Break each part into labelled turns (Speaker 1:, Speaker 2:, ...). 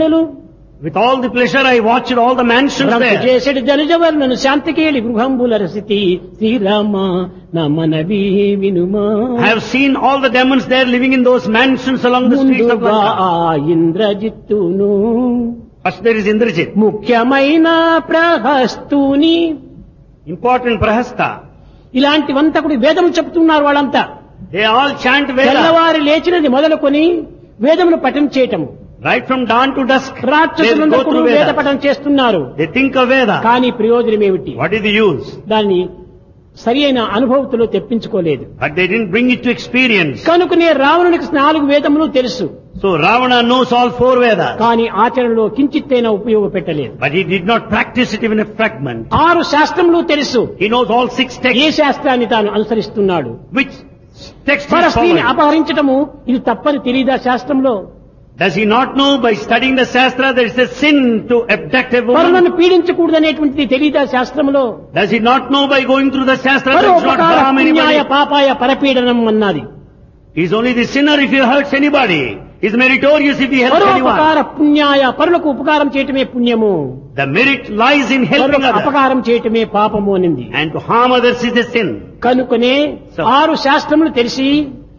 Speaker 1: ఇల్లులు
Speaker 2: With all the pleasure I watched all the mansions
Speaker 1: రంకు
Speaker 2: there.
Speaker 1: చేసెడు జనజవర్లను శాంతికేళి గృహంబుల రసితి Srirama నా మనవి వినుమా
Speaker 2: I have seen all the demons there living in those mansions along the streets of
Speaker 1: ముందుగా
Speaker 2: Lanka.
Speaker 1: ఆ ఇంద్రజిత్తును
Speaker 2: First there is Indrajit,
Speaker 1: ముఖ్యమైన ప్రహస్తుని
Speaker 2: important Prahasta.
Speaker 1: ఇలాంటివంతా కూడా వేదం చెప్తున్నారు వాళ్ళంతా
Speaker 2: They all chant Veda.
Speaker 1: తెల్లవారి లేచినది మొదలుకొని వేదమును పఠనం చేయటము
Speaker 2: Right from dawn to dusk, they
Speaker 1: రాక్షసులందరూ
Speaker 2: go
Speaker 1: కూడా
Speaker 2: through
Speaker 1: వేద
Speaker 2: Veda.
Speaker 1: పఠనం చేస్తున్నారు
Speaker 2: They think of Veda.
Speaker 1: కానీ ప్రయోజనం ఏమిటి
Speaker 2: What is the use?
Speaker 1: దాన్ని సరి అయిన అనుభవతులో తెప్పించుకోలేదు
Speaker 2: But they didn't bring it to experience.
Speaker 1: కనుకనే రావణునికి 4 వేదములు తెలుసు
Speaker 2: So Ravana knows all 4 Vedas.
Speaker 1: కానీ ఆచరణలో కించిత్తైనా ఉపయోగపెట్టలేదు
Speaker 2: But he did not practice it even a fragment.
Speaker 1: 6 శాస్త్రములు తెలుసు
Speaker 2: He knows all 6
Speaker 1: A
Speaker 2: texts.
Speaker 1: శాస్త్రాన్ని తాను అనుసరిస్తున్నాడు
Speaker 2: Which text he
Speaker 1: పర
Speaker 2: is
Speaker 1: స్త్రీని
Speaker 2: following?
Speaker 1: అపహరించటము ఇది తప్పని తెలియదా శాస్త్రంలో
Speaker 2: Does he not know by studying the Shastra that it's a sin to abduct a woman?
Speaker 1: పరులను పీడించకూడదనేటువంటిది తెలియదా శాస్త్రంలో
Speaker 2: Does he not know by going through the Shastra that it's not
Speaker 1: పరోపకార
Speaker 2: harm
Speaker 1: పుణ్యాయ
Speaker 2: anybody?
Speaker 1: పాపాయ పరపీడనం అన్నది
Speaker 2: He's only the sinner if he hurts anybody. He's meritorious if he helps anyone.
Speaker 1: పరోపకార పుణ్యాయ పరులకు ఉపకారం చేయటమే పుణ్యము
Speaker 2: The merit lies in helping
Speaker 1: పరులకు
Speaker 2: others.
Speaker 1: అపకారం చేయటమే పాపము అనింది
Speaker 2: And to harm others is a sin.
Speaker 1: కనుకనే 6 శాస్త్రములు తెలిసి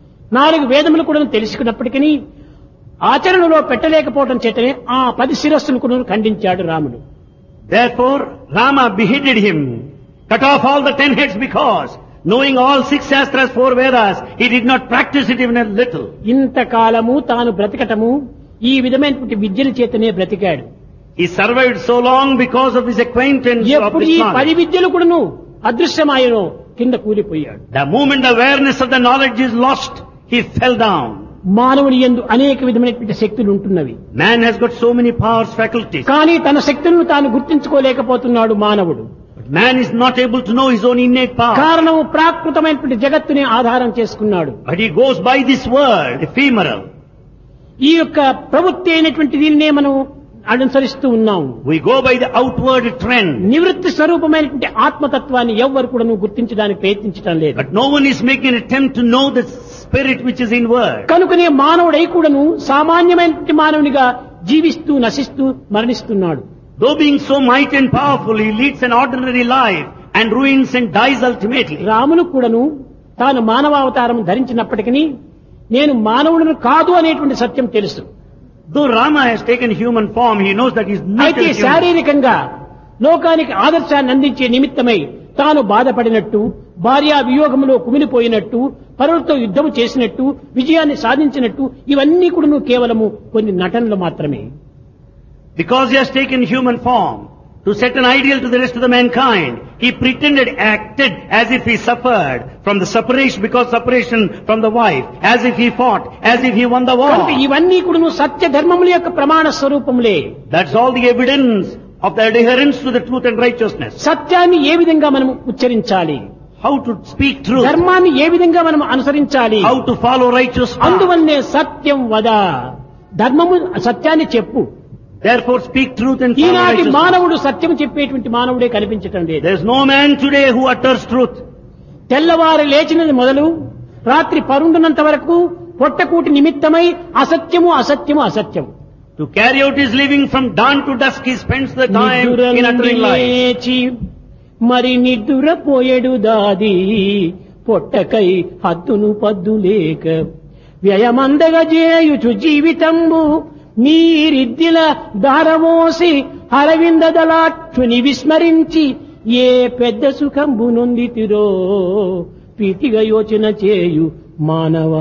Speaker 1: 4 వేదములు కూడా తెలుసుకున్నప్పటికీ ఆచరణలో పెట్టలేకపోవడం చేతనే ఆ 10 శిరస్సును కూడా ఖండించాడు రాముడు.
Speaker 2: Therefore, Rama beheaded him, cut off all the 10 heads because, knowing all 6 Shastras, 4 Vedas, he did not practice it even a little.
Speaker 1: ఇంతకాలము తాను బ్రతకటము ఈ విధమైనటువంటి విద్యల చేతనే బ్రతికాడు.
Speaker 2: He survived so long because of his acquaintance of
Speaker 1: ఎప్పుడు
Speaker 2: this
Speaker 1: ఈ
Speaker 2: knowledge.
Speaker 1: 10 విద్యలు కూడాను అదృశ్యమాయనో కింద కూలిపోయాడు.
Speaker 2: The moment the awareness of the knowledge is lost, he fell down.
Speaker 1: మానవుని యందు అనేక విధమైనటువంటి శక్తులు ఉంటున్నవి.
Speaker 2: Man has got so many powers, faculties.
Speaker 1: కానీ తన శక్తులను తాను గుర్తించుకోలేకపోతున్నాడు మానవుడు.
Speaker 2: But man is not able to know his own innate power.
Speaker 1: కారణం ప్రాకృతమైనటువంటి జగత్తుని ఆధారం చేసుకున్నాడు.
Speaker 2: But he goes by this world, ephemeral.
Speaker 1: ఈ యొక్క ప్రవృత్తి అయినటువంటి దీనినే మనం అనుసరిస్తూ ఉన్నాము.
Speaker 2: We go by the outward trend.
Speaker 1: నివృత్తి స్వరూపమైనటువంటి ఆత్మతత్వాన్ని ఎవ్వరు కూడా గుర్తించడానికి ప్రయత్నించడం లేదు.
Speaker 2: But no one is making an attempt to know the spirit which is inward.
Speaker 1: కనుకనే మానవుడై కూడాను సామాన్యమైనటువంటి మానవునిగా జీవిస్తూ నశిస్తూ మరణిస్తున్నాడు.
Speaker 2: Though being so mighty and powerful, he leads an ordinary life and ruins and dies ultimately.
Speaker 1: రామును కూడాను తాను మానవావతారం ధరించినప్పటికీ నేను మానవులను కాదు అనేటువంటి సత్యం తెలుసు.
Speaker 2: Though Rama has taken human form, he knows that he is not
Speaker 1: అయితే
Speaker 2: a human.
Speaker 1: శారీరకంగా లోకానికి ఆదర్శాన్ని అందించే నిమిత్తమై తాను బాధపడినట్టు, భార్యా వియోగంలో కుమిలిపోయినట్టు, పరులతో యుద్ధము చేసినట్టు, విజయాన్ని సాధించినట్టు ఇవన్నీ కూడా కేవలము కొన్ని నటనలు మాత్రమే.
Speaker 2: Because he has taken human form to set an ideal to the rest of the mankind, he pretended, acted as if he suffered from the separation, because separation from the wife, as if he fought, as if he won the
Speaker 1: కనుక
Speaker 2: war.
Speaker 1: ఇవన్నీ కూడా సత్య ధర్మముల యొక్క ప్రమాణ స్వరూపములే.
Speaker 2: That's all the evidence of the adherence to the truth and righteousness.
Speaker 1: సత్యాన్ని ఏ విధంగా మనం ఉచ్చరించాలి,
Speaker 2: How to speak truth,
Speaker 1: ధర్మాన్ని ఏ విధంగా మనం అనుసరించాలి,
Speaker 2: how to follow righteous path.
Speaker 1: అందువల్లనే సత్యం వద, ధర్మము సత్యాన్ని చెప్పు.
Speaker 2: Therefore speak truth and follow
Speaker 1: ఈనాటి
Speaker 2: righteousness.
Speaker 1: మానవుడు సత్యం చెప్పేటువంటి మానవుడే కనిపించటం లేదు.
Speaker 2: There is no man today who utters truth.
Speaker 1: తెల్లవారు లేచినది మొదలు రాత్రి పరుండునంత వరకు పొట్టకూటి నిమిత్తమై అసత్యము అసత్యము అసత్యము.
Speaker 2: To carry out his living from dawn to dusk, he spends the time in uttering lies.
Speaker 1: లేచి మరి నిద్దురపోయేడు దాది పొట్టకై హద్దును పద్దు లేక వ్యయమందగా చేయుచు జీవితంబు మీరిద్దిల దారవోసి హరవిందదలాక్షుని విస్మరించి ఏ పెద్ద సుఖంబు నొందితిరో ప్రీతిగా యోచన చేయు మానవా.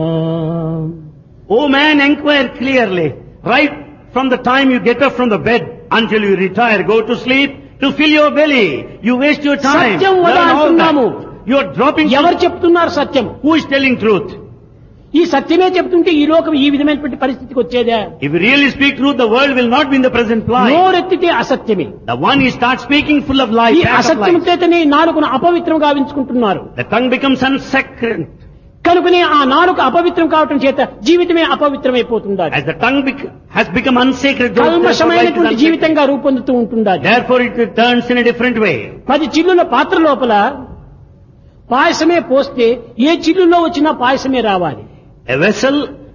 Speaker 2: O man, inquire clearly. Right from the time you get up from the bed until you retire, go to sleep, to fill your belly. You waste your time.
Speaker 1: సత్యం వద
Speaker 2: Learn all
Speaker 1: అంటున్నాము.
Speaker 2: that. You are dropping
Speaker 1: ఎవరు
Speaker 2: truth.
Speaker 1: చెప్తున్నారు సత్యం?
Speaker 2: Who is telling truth?
Speaker 1: ఈ సత్యమే చెప్తుంటే ఈ లోకం ఈ విధమైనటువంటి పరిస్థితికి వచ్చేదా?
Speaker 2: If you really speak truth, the world will not be in the present plight.
Speaker 1: నోరెత్తితే అసత్యమే.
Speaker 2: The one he starts speaking full of lies,
Speaker 1: ఈ
Speaker 2: pack of
Speaker 1: అసత్యం
Speaker 2: lies.
Speaker 1: చేతనే నాలుకను అపవిత్రం గావించుకుంటున్నారు.
Speaker 2: The tongue becomes unsacred.
Speaker 1: కనుకనే ఆ నాలుక అపవిత్రం కావటం చేత జీవితమే అపవిత్రమైపోతుంది.
Speaker 2: As the tongue has become unsacred, therefore life is
Speaker 1: కల్మషమైనటువంటి
Speaker 2: unsacred.
Speaker 1: జీవితంగా రూపొందుతూ ఉంటుంది.
Speaker 2: Therefore it turns in a different way.
Speaker 1: 10 చిల్లుల పాత్ర లోపల పాయసమే పోస్తే ఏ చిల్లులో వచ్చినా పాయసమే రావాలి.
Speaker 2: A vessel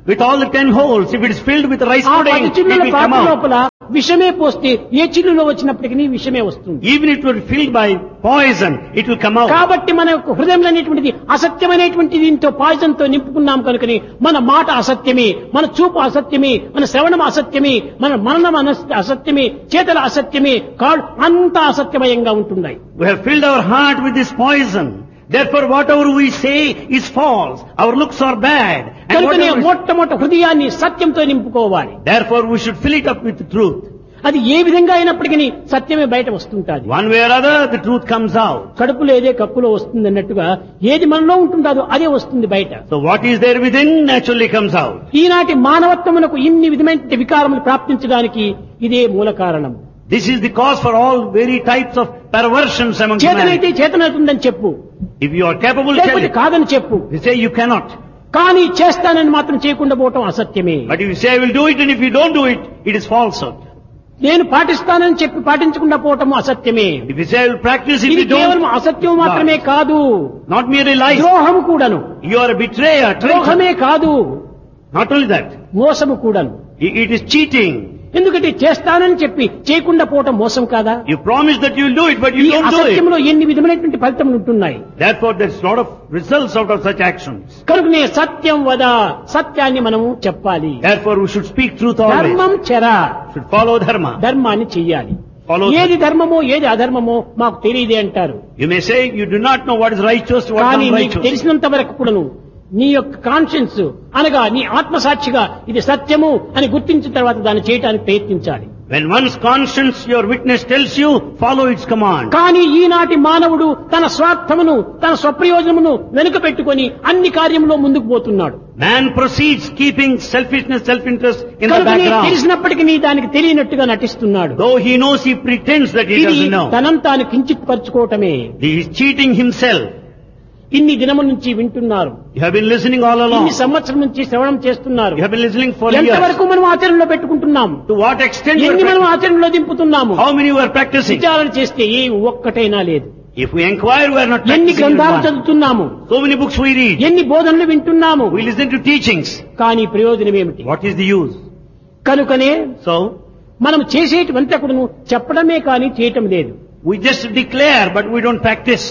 Speaker 2: with all the 10 holes, if it is filled with rice
Speaker 1: ఆ
Speaker 2: pudding,
Speaker 1: 10
Speaker 2: it
Speaker 1: చిల్లుల
Speaker 2: will come
Speaker 1: పాత్ర
Speaker 2: out.
Speaker 1: లోపల విషమే పోస్తే ఏ చిల్లులో వచ్చినప్పటికీ విషమే వస్తుంది.
Speaker 2: Even if it were filled by poison, it will come out.
Speaker 1: కాబట్టి మన యొక్క హృదయంలో అనేటువంటిది అసత్యమైనటువంటి దీంతో పాయిజన్ తో నింపుకున్నాం కనుకని మన మాట అసత్యమే, మన చూపు అసత్యమే, మన శ్రవణం అసత్యమే, మన మననం అసత్యమే, చేతల అసత్యమే, కాళ్ళు అంతా అసత్యమయంగా ఉంటున్నాయి.
Speaker 2: We have filled our heart with this poison. Therefore, whatever we say is false. Our looks are bad. And
Speaker 1: కనుకనే
Speaker 2: whatever,
Speaker 1: మొట్టమొదటి హృదయాన్ని సత్యంతో నింపుకోవాలి.
Speaker 2: therefore, we should fill it up with truth.
Speaker 1: అది ఏ విధంగా అయినప్పటికీ సత్యమే బయట వస్తుంటాది.
Speaker 2: One way or other, the truth comes out.
Speaker 1: కడుపులో ఏదే కప్పులో వస్తుంది అన్నట్టుగా ఏది మనలో ఉంటుందో అదే వస్తుంది బయట.
Speaker 2: So what is there within naturally comes out.
Speaker 1: ఈనాటి మానవత్వమునకు ఇన్ని విధమైన వికారములు ప్రాప్తించడానికి ఇదే మూల కారణం.
Speaker 2: This is the cause for all very types of perversions among
Speaker 1: చేతనైతే
Speaker 2: humanity.
Speaker 1: చేతనవుతుందని చెప్పు,
Speaker 2: If you are capable, tell
Speaker 1: లేకపోతే
Speaker 2: it.
Speaker 1: కాదని చెప్పు.
Speaker 2: You say you cannot.
Speaker 1: కానీ చేస్తానని మాత్రం చేయకుండా పోవటం అసత్యమే.
Speaker 2: But if you say I will do it and if you don't do it, it is falsehood.
Speaker 1: నేను పాటిస్తానని చెప్పి పాటించకుండా పోవటం అసత్యమే.
Speaker 2: If you say I will practice, if
Speaker 1: ఇది
Speaker 2: you don't,
Speaker 1: కేవలం అసత్యం
Speaker 2: it's
Speaker 1: మాత్రమే
Speaker 2: lies.
Speaker 1: కాదు,
Speaker 2: Not merely lies.
Speaker 1: ద్రోహం కూడాను.
Speaker 2: You are a betrayer, traitor.
Speaker 1: ద్రోహమే కాదు,
Speaker 2: Not only that,
Speaker 1: మోసము కూడాను.
Speaker 2: it is cheating.
Speaker 1: ఎందుకంటే చేస్తానని చెప్పి చేయకుండా పోవటం మోసం కాదా?
Speaker 2: You promise that you will do it, but
Speaker 1: ఈ
Speaker 2: you don't do it.
Speaker 1: అసత్యంలో ఎన్ని విధమైనటువంటి ఫలితములు ఉంటున్నాయి.
Speaker 2: Therefore, there is a lot of results out of such actions.
Speaker 1: కనుకనే సత్యం వద, సత్యాన్ని మనము చెప్పాలి.
Speaker 2: Therefore, we should speak truth always.
Speaker 1: ధర్మం చెర,
Speaker 2: Should follow dharma.
Speaker 1: ధర్మాన్ని చెయ్యాలి.
Speaker 2: Follow
Speaker 1: ఏది ధర్మమో ఏది అధర్మమో మాకు తెలియదే అంటారు.
Speaker 2: You may say you do not know what is righteous, what
Speaker 1: కానీ
Speaker 2: is
Speaker 1: నీకు
Speaker 2: unrighteous.
Speaker 1: తెలిసినంత వరకు కూడాను నీ యొక్క కాన్షియన్స్ అనగా నీ ఆత్మసాక్షిగా ఇది సత్యము అని గుర్తించిన తర్వాత దాన్ని చేయడానికి ప్రయత్నించాలి.
Speaker 2: When one's conscience, your witness tells you, follow its command.
Speaker 1: కానీ ఈనాటి మానవుడు తన స్వార్థమును తన స్వప్రయోజనమును వెనుక పెట్టుకొని అన్ని కార్యంలో ముందుకు పోతున్నాడు.
Speaker 2: Man proceeds keeping selfishness, self-interest in the
Speaker 1: కనుకనే
Speaker 2: background.
Speaker 1: తెలిసినప్పటికీ నీ దానికి తెలియనట్టుగా నటిస్తున్నాడు.
Speaker 2: Though he knows, he pretends that he
Speaker 1: ఇది
Speaker 2: doesn't know.
Speaker 1: తనంతా తాను కించిత్ పరుచుకోవటమే.
Speaker 2: He is cheating himself.
Speaker 1: ఇన్ని దినముల నుంచి వింటున్నారు,
Speaker 2: You have been listening all along.
Speaker 1: ఇన్ని సంవత్సరం నుంచి శ్రవణం చేస్తున్నారు.
Speaker 2: You have been listening for
Speaker 1: ఎంతవరకు
Speaker 2: years.
Speaker 1: మనం ఆచరణలో పెట్టుకుంటున్నాం,
Speaker 2: To what extent you
Speaker 1: ఎన్ని
Speaker 2: are
Speaker 1: మనం
Speaker 2: practicing?
Speaker 1: ఆచరణలో దింపుతున్నాము.
Speaker 2: How many you are practicing?
Speaker 1: విచారణ చేస్తే ఏ ఒక్కటైనా లేదు.
Speaker 2: If we inquire, we are not
Speaker 1: ఎన్ని
Speaker 2: practicing.
Speaker 1: గ్రంథాలు
Speaker 2: even one.
Speaker 1: చదువుతున్నాము,
Speaker 2: So many books we read.
Speaker 1: ఎన్ని బోధనలు వింటున్నాము,
Speaker 2: We listen to teachings.
Speaker 1: కానీ ప్రయోజనం ఏమిటి?
Speaker 2: What is the use?
Speaker 1: కనుకనే
Speaker 2: So,
Speaker 1: మనం చేసేటువంటి కూడా చెప్పడమే కానీ చేయటం లేదు.
Speaker 2: we just declare, but we don't practice.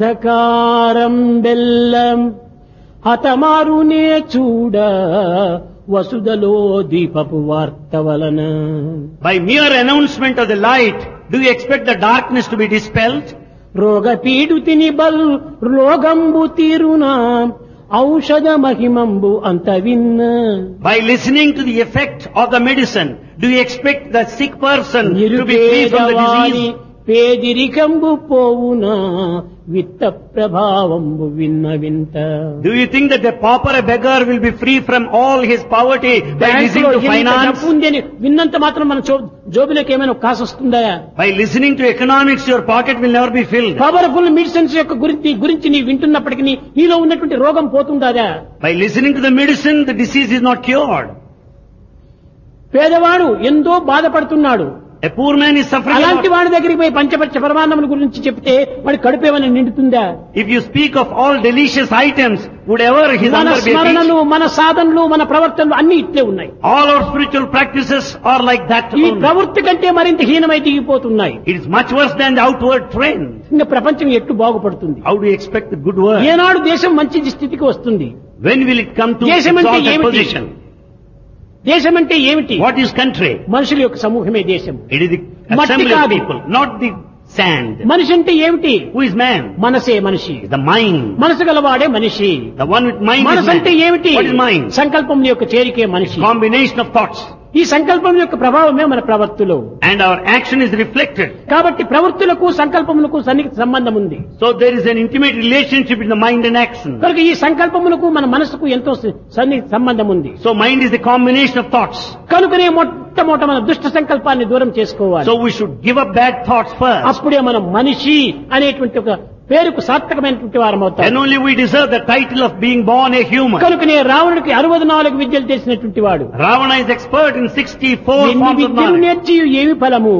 Speaker 1: అంధకారం బెల్లం హతమారునే చూడ వసుదలో దీపపు వార్త వలన.
Speaker 2: By mere announcement of the light, do you expect the darkness to be dispelled?
Speaker 1: రోగ పీడుతిని బల్ రోగంబు తీరునా ఔషధ మహిమంబు అంత విన్న.
Speaker 2: By listening to the effect of the medicine, do you expect the sick person to be free from the
Speaker 1: నిరుపేదవాని
Speaker 2: disease?
Speaker 1: పేదిరికంబు పోవునా విత్త ప్రభావంబు విన్న వింత.
Speaker 2: Do you think that the pauper, a beggar, will be free from all his poverty by listening
Speaker 1: బ్యాంకులో
Speaker 2: to
Speaker 1: ఎంత
Speaker 2: finance?
Speaker 1: డబ్బు ఉంది అని విన్నంత మాత్రం మన జోబులకు ఏమైనా కాసు వస్తుందా?
Speaker 2: By listening to economics, your pocket will never be filled.
Speaker 1: Powerful medicines యొక్క గురించి నీ వింటున్నప్పటికీ నీలో ఉన్నటువంటి రోగం పోతుందా?
Speaker 2: By listening to the medicine, the disease is not cured.
Speaker 1: పేదవాడు ఎంతో బాధపడుతున్నాడు,
Speaker 2: A poor man is suffering.
Speaker 1: అలాంటి వాడి దగ్గరికి పోయి పంచపక్ష పరమాన్నముల గురించి చెప్తే వాడి కడుపేమని నిండుతుందా?
Speaker 2: If you speak of all delicious items, would ever his
Speaker 1: మన
Speaker 2: hunger be
Speaker 1: స్మరణలు,
Speaker 2: appeased?
Speaker 1: మన సాధనలు, మన ప్రవర్తనలు అన్ని ఇట్లే ఉన్నాయి.
Speaker 2: All our spiritual practices are like that
Speaker 1: ఈ
Speaker 2: only.
Speaker 1: ప్రవృత్తి కంటే మరింత హీనమై దిగిపోతున్నాయి.
Speaker 2: It is much worse than the outward trend.
Speaker 1: ఇంకా ప్రపంచం ఎట్లు బాగుపడుతుంది?
Speaker 2: How do you expect the good word?
Speaker 1: ఏనాడు దేశం మంచి స్థితికి వస్తుంది?
Speaker 2: When will it come to
Speaker 1: దేశం అంటే
Speaker 2: exalted
Speaker 1: ఏమిటి?
Speaker 2: position?
Speaker 1: దేశం అంటే ఏమిటి?
Speaker 2: What is country?
Speaker 1: మనుషుల యొక్క సమూహమే దేశం.
Speaker 2: It is the
Speaker 1: మట్టి
Speaker 2: assembly of
Speaker 1: కాదు.
Speaker 2: people, not the sand.
Speaker 1: మనిషి అంటే ఏమిటి?
Speaker 2: Who is man?
Speaker 1: మనసే మనిషి.
Speaker 2: The mind.
Speaker 1: మనసు గలవాడే మనిషి.
Speaker 2: The one with mind is
Speaker 1: మనసు అంటే
Speaker 2: man.
Speaker 1: ఏమిటి?
Speaker 2: What is mind?
Speaker 1: సంకల్పం యొక్క చేరికే మనిషి.
Speaker 2: Combination of thoughts.
Speaker 1: ఈ సంకల్పం యొక్క ప్రభావమే మన ప్రవర్తులు.
Speaker 2: And our action is reflected.
Speaker 1: కాబట్టి ప్రవృత్తులకు సంకల్పములకు సన్నిహిత సంబంధం ఉంది.
Speaker 2: So there is an intimate relationship in the mind and action.
Speaker 1: కనుక ఈ సంకల్పములకు మన మనసుకు ఎంతో సన్నిహిత సంబంధం ఉంది.
Speaker 2: So mind is the combination of thoughts.
Speaker 1: కనుకనే మొట్టమొదట మన దుష్ట సంకల్పాన్ని దూరం చేసుకోవాలి.
Speaker 2: So we should give up bad thoughts first.
Speaker 1: అప్పుడే మనం మనిషి అనేటువంటి ఒక పేరుకు సార్థకమైనటువంటి వారం అవుతాం.
Speaker 2: Then only we deserve the title of being born a human.
Speaker 1: కనుకనే రావణుడికి 64 విద్యలు తెలిసినటువంటి వాడు
Speaker 2: Ravana is expert in 64
Speaker 1: ఎన్ని
Speaker 2: forms of
Speaker 1: విద్యలు
Speaker 2: knowledge.
Speaker 1: నేర్చి ఏమి ఫలము?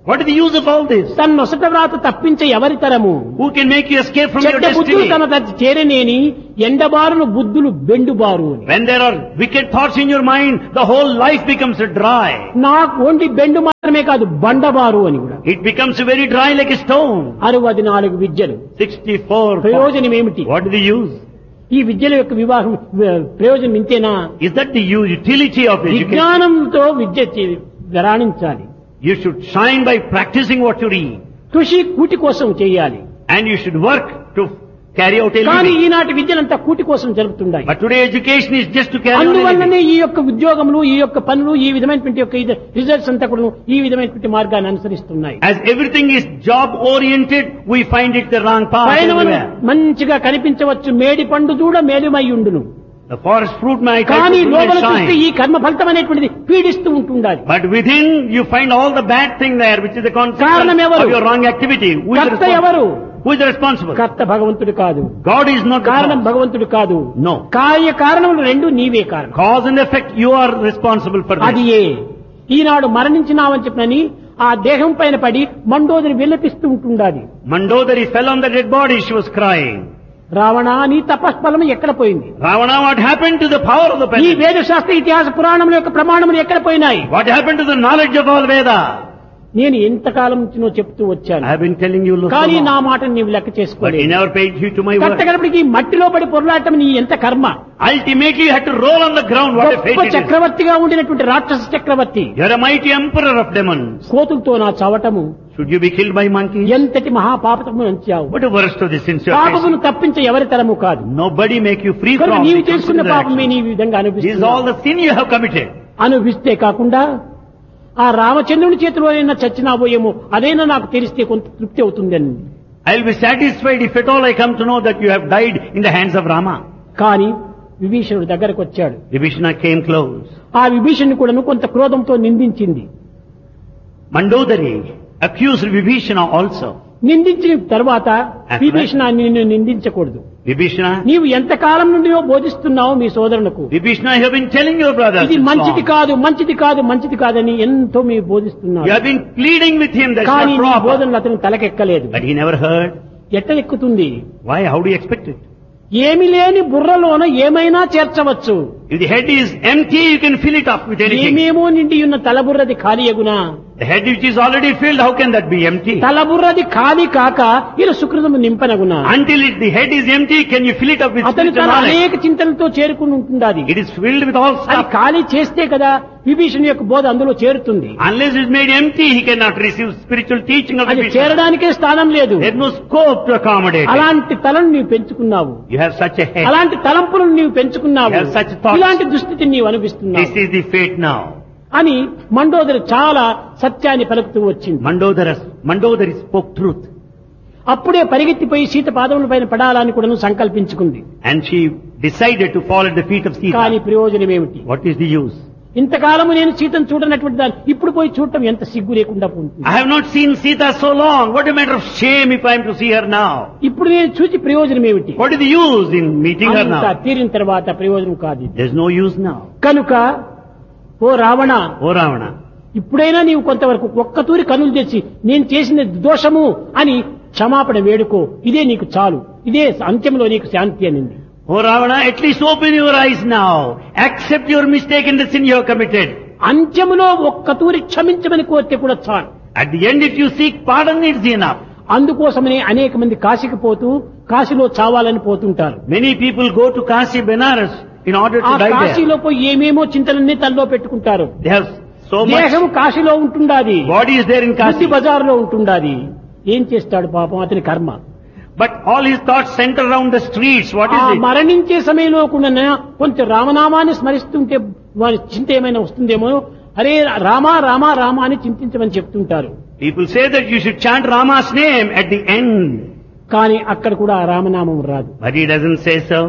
Speaker 2: What is the use of all this?
Speaker 1: తన నొసట వ్రాత తప్పించే ఎవరి తరము?
Speaker 2: Who can make you escape from your
Speaker 1: చెడ్డ బుద్ధులు
Speaker 2: destiny?
Speaker 1: తన తచ్చి చేరనేని ఎండబారులు బుద్ధులు బెండుబారు అని.
Speaker 2: When there are wicked thoughts in your mind, the whole life becomes dry.
Speaker 1: నాకు ఓన్లీ బెండు మాత్రమే కాదు బండబారు అని కూడా.
Speaker 2: It becomes very dry like a stone.
Speaker 1: 64 విద్యలు
Speaker 2: 64.
Speaker 1: ప్రయోజనం ఏమిటి?
Speaker 2: What is the use?
Speaker 1: ఈ విద్యల యొక్క వివాహం ప్రయోజనం ఇంతేనా?
Speaker 2: Is that the utility of education?
Speaker 1: విజ్ఞానంతో Vidya రాణించాలి.
Speaker 2: You should shine by practicing what you read.
Speaker 1: కృషి కూటి కోసం చేయాలి.
Speaker 2: And you should work to carry out a
Speaker 1: కానీ
Speaker 2: living.
Speaker 1: ఈనాటి విద్యలంతా కూటి కోసం జరుగుతున్నాయి.
Speaker 2: But today education is just to carry out a
Speaker 1: అందువల్లనే
Speaker 2: living.
Speaker 1: ఈ యొక్క ఉద్యోగములు, ఈ యొక్క పనులు, ఈ విధమైనటువంటి యొక్క రిజల్ట్స్ అంతా కూడా ఈ విధమైనటువంటి మార్గాన్ని అనుసరిస్తున్నాయి.
Speaker 2: As everything is job oriented, we find it the wrong path
Speaker 1: పైన
Speaker 2: everywhere.
Speaker 1: మంచిగా కనిపించవచ్చు, మేడి పండు చూడ మేలుమై ఉండును.
Speaker 2: The forest fruit might
Speaker 1: కానీ
Speaker 2: have
Speaker 1: లోపల
Speaker 2: to
Speaker 1: చూస్తే
Speaker 2: shine.
Speaker 1: ఈ కర్మ ఫలితం అనేటువంటిది పీడిస్తూ ఉంటుండాలి.
Speaker 2: But within you find all the bad thing there, which is the consequence
Speaker 1: కారణం ఎవరు?
Speaker 2: of your wrong activity. Who is the
Speaker 1: కర్త ఎవరు?
Speaker 2: responsible? Who is the responsible?
Speaker 1: కర్త భగవంతుడు కాదు.
Speaker 2: God is not the
Speaker 1: కారణం
Speaker 2: cause.
Speaker 1: భగవంతుడు కాదు.
Speaker 2: No.
Speaker 1: కారణములు రెండు నీవే కారణం.
Speaker 2: Cause and effect, you are responsible for
Speaker 1: అది
Speaker 2: this.
Speaker 1: ఈనాడు మరణించినావని చెప్పినని ఆ దేహం పైన పడి మండోదరి విలపిస్తూ ఉంటుండాలి.
Speaker 2: Mandodari fell on the dead body, she was crying.
Speaker 1: Ravana నీ తపస్ఫలం ఎక్కడ పోయింది?
Speaker 2: Ravana, what happened to the power of the
Speaker 1: ఈ
Speaker 2: pen?
Speaker 1: వేద శాస్త్ర ఇతిహాస పురాణముల యొక్క ప్రమాణములు ఎక్కడ పోయినాయి?
Speaker 2: What happened to the knowledge of all Veda?
Speaker 1: నేను ఎంతకాలం నుంచి చెప్తూ వచ్చాను.
Speaker 2: I have been telling you so
Speaker 1: కానీ నా
Speaker 2: long.
Speaker 1: మాటను నీవు లెక్క
Speaker 2: But you
Speaker 1: చేసుకోలేదు.
Speaker 2: never paid heed to my word.
Speaker 1: కట్టగడపడికి మట్టిలో పడి పొరలాటం నీ ఎంత కర్మ.
Speaker 2: Ultimately you had to roll on the ground. What a fate
Speaker 1: గొప్ప
Speaker 2: it is.
Speaker 1: చక్రవర్తిగా ఉండినటువంటి రాక్షస చక్రవర్తి
Speaker 2: You are a mighty emperor of demons.
Speaker 1: కోతులతో నా చవటము
Speaker 2: Should you be killed by monkeys?
Speaker 1: ఎంతటి మహాపాపము అంచావు.
Speaker 2: What a worst of the sins you are
Speaker 1: పాపమును
Speaker 2: facing.
Speaker 1: తప్పించే ఎవరి తరము కాదు.
Speaker 2: Nobody make you free
Speaker 1: కనుక
Speaker 2: from
Speaker 1: నీవు
Speaker 2: it.
Speaker 1: చేసుకున్న పాపమే నీ విధంగా
Speaker 2: This is all
Speaker 1: అనిపిస్తుంది.
Speaker 2: the sin you have committed.
Speaker 1: అనుభవిస్తే కాకుండా ఆ రామచంద్రుని చేతిలోనైనా చచ్చినాబోయేమో అదైనా నాకు తెలిస్తే కొంత తృప్తి అవుతుందని.
Speaker 2: I will be satisfied if at all I come to know that you have died in the hands of Rama.
Speaker 1: కానీ విభీషణుడు దగ్గరకు వచ్చాడు.
Speaker 2: Vibhishana came close.
Speaker 1: ఆ విభీషణుని కూడాను కొంత క్రోధంతో నిందించింది.
Speaker 2: Mandodari accused Vibhishana also.
Speaker 1: నిందించిన తర్వాత విభీషణ నిన్ను నిందించకూడదు.
Speaker 2: Vibhishana,
Speaker 1: నీవు ఎంతకాలం నుండి బోధిస్తున్నావు మీ సోదరులకు.
Speaker 2: Vibhishana, you have been telling your brothers.
Speaker 1: ఇది
Speaker 2: it's
Speaker 1: మంచిది
Speaker 2: wrong.
Speaker 1: కాదు, మంచిది కాదు, మంచిది కాదని ఎంతో మీరు బోధిస్తున్నారు.
Speaker 2: You have been pleading with him that's
Speaker 1: కానీ
Speaker 2: not
Speaker 1: నీ
Speaker 2: proper.
Speaker 1: బోధనలు అతను తలకెక్కలేదు.
Speaker 2: But he never heard.
Speaker 1: ఎట్ట ఎక్కుతుంది?
Speaker 2: Why? How do you expect it?
Speaker 1: ఏమి లేని బుర్రలోన ఏమైనా చేర్చవచ్చు.
Speaker 2: If the head is empty, you can fill it up with anything.
Speaker 1: ఏమేమో నిండి ఉన్న తలబుర్రది ఖాళీ అగునా.
Speaker 2: The head which is already filled, how can that be empty?
Speaker 1: తలబుర్రది ఖాళీ కాక ఇలా సుకృతము నింపనగునా.
Speaker 2: Until the head is empty, can you fill it up with
Speaker 1: అతను
Speaker 2: spiritual
Speaker 1: తన
Speaker 2: knowledge?
Speaker 1: అనేక చింతనలతో చేరుకుని ఉంటుండాలి.
Speaker 2: It is filled with all
Speaker 1: అది
Speaker 2: stuff.
Speaker 1: ఖాళీ చేస్తే కదా విభీషణ యొక్క బోధ అందులో చేరుతుంది.
Speaker 2: Unless it is made empty, he cannot receive spiritual teaching of the
Speaker 1: అది
Speaker 2: Vibhishana.
Speaker 1: చేరడానికే స్థానం లేదు.
Speaker 2: There is no scope to accommodate it.
Speaker 1: అలాంటి తలను నీవు పెంచుకున్నావు.
Speaker 2: You have such a head.
Speaker 1: అలాంటి తలంపులను నీవు పెంచుకున్నావు.
Speaker 2: You have such thoughts.
Speaker 1: ఇలాంటి దుస్థితిని నీవు అనిపిస్తున్నావు
Speaker 2: This is the fate now.
Speaker 1: అని మండోదరి చాలా సత్యాన్ని పలుకుతూ వచ్చింది.
Speaker 2: Mandodari spoke truth.
Speaker 1: అప్పుడే పరిగెత్తిపోయి సీత పాదముల పైన పడాలని కూడా సంకల్పించుకుంది.
Speaker 2: And she decided to fall at the feet of
Speaker 1: కానీ
Speaker 2: Sita.
Speaker 1: ప్రయోజనం ఏమిటి?
Speaker 2: What is the use?
Speaker 1: ఇంతకాలము నేను సీతను చూడనటువంటి దాన్ని ఇప్పుడు పోయి చూడటం ఎంత సిగ్గు లేకుండా ఉంటుంది.
Speaker 2: I have not seen Sita so long. What a matter of shame if I am to see her now.
Speaker 1: ఇప్పుడు నేను చూసి ప్రయోజనం ఏమిటి?
Speaker 2: What is the use in meeting her
Speaker 1: అంతా
Speaker 2: now?
Speaker 1: తీరిన తర్వాత ప్రయోజనం కాదు.
Speaker 2: There is no use now.
Speaker 1: కనుక ఓ రావణ,
Speaker 2: O Ravana,
Speaker 1: ఇప్పుడైనా నీవు కొంతవరకు ఒక్కతూరి కనులు తెచ్చి నేను చేసిన దోషము అని క్షమాపణ వేడుకో. ఇదే నీకు చాలు. ఇదే అంత్యంలో నీకు శాంతి అనింది.
Speaker 2: O Ravana, at least open your eyes now. Accept your mistake in the sin you have committed.
Speaker 1: అంత్యములో ఒక్కతూరి క్షమించమని కోరితే కూడా చాలు.
Speaker 2: At the end, if you seek pardon, it's enough.
Speaker 1: అందుకోసమనే అనేక మంది కాశీకి పోతూ కాశీలో చావాలని పోతుంటారు.
Speaker 2: Many people go to Kashi, Benares in order
Speaker 1: ఆ
Speaker 2: to die there.
Speaker 1: కాశీలో పోయి ఏమేమో చింతలన్నీ తనలో పెట్టుకుంటారు.
Speaker 2: They have so much.
Speaker 1: దేహం కాశీలో ఉంటుండాది,
Speaker 2: Body is there in
Speaker 1: బుద్ధి
Speaker 2: Kashi.
Speaker 1: బజారులో ఉంటుండాది. ఏం చేస్తాడు పాపం అతని కర్మ.
Speaker 2: But all his thoughts center around the streets. What
Speaker 1: ఆ
Speaker 2: is it?
Speaker 1: మరణించే సమయంలో కూడా కొంచెం రామనామాన్ని స్మరిస్తుంటే వారి చింత ఏమైనా వస్తుందేమో. అరే రామా రామా రామా అని చింతించమని చెప్తుంటారు.
Speaker 2: People say that you should chant Rama's name at the end.
Speaker 1: కానీ అక్కడ కూడా ఆ రామనామం రాదు.
Speaker 2: But he doesn't say so.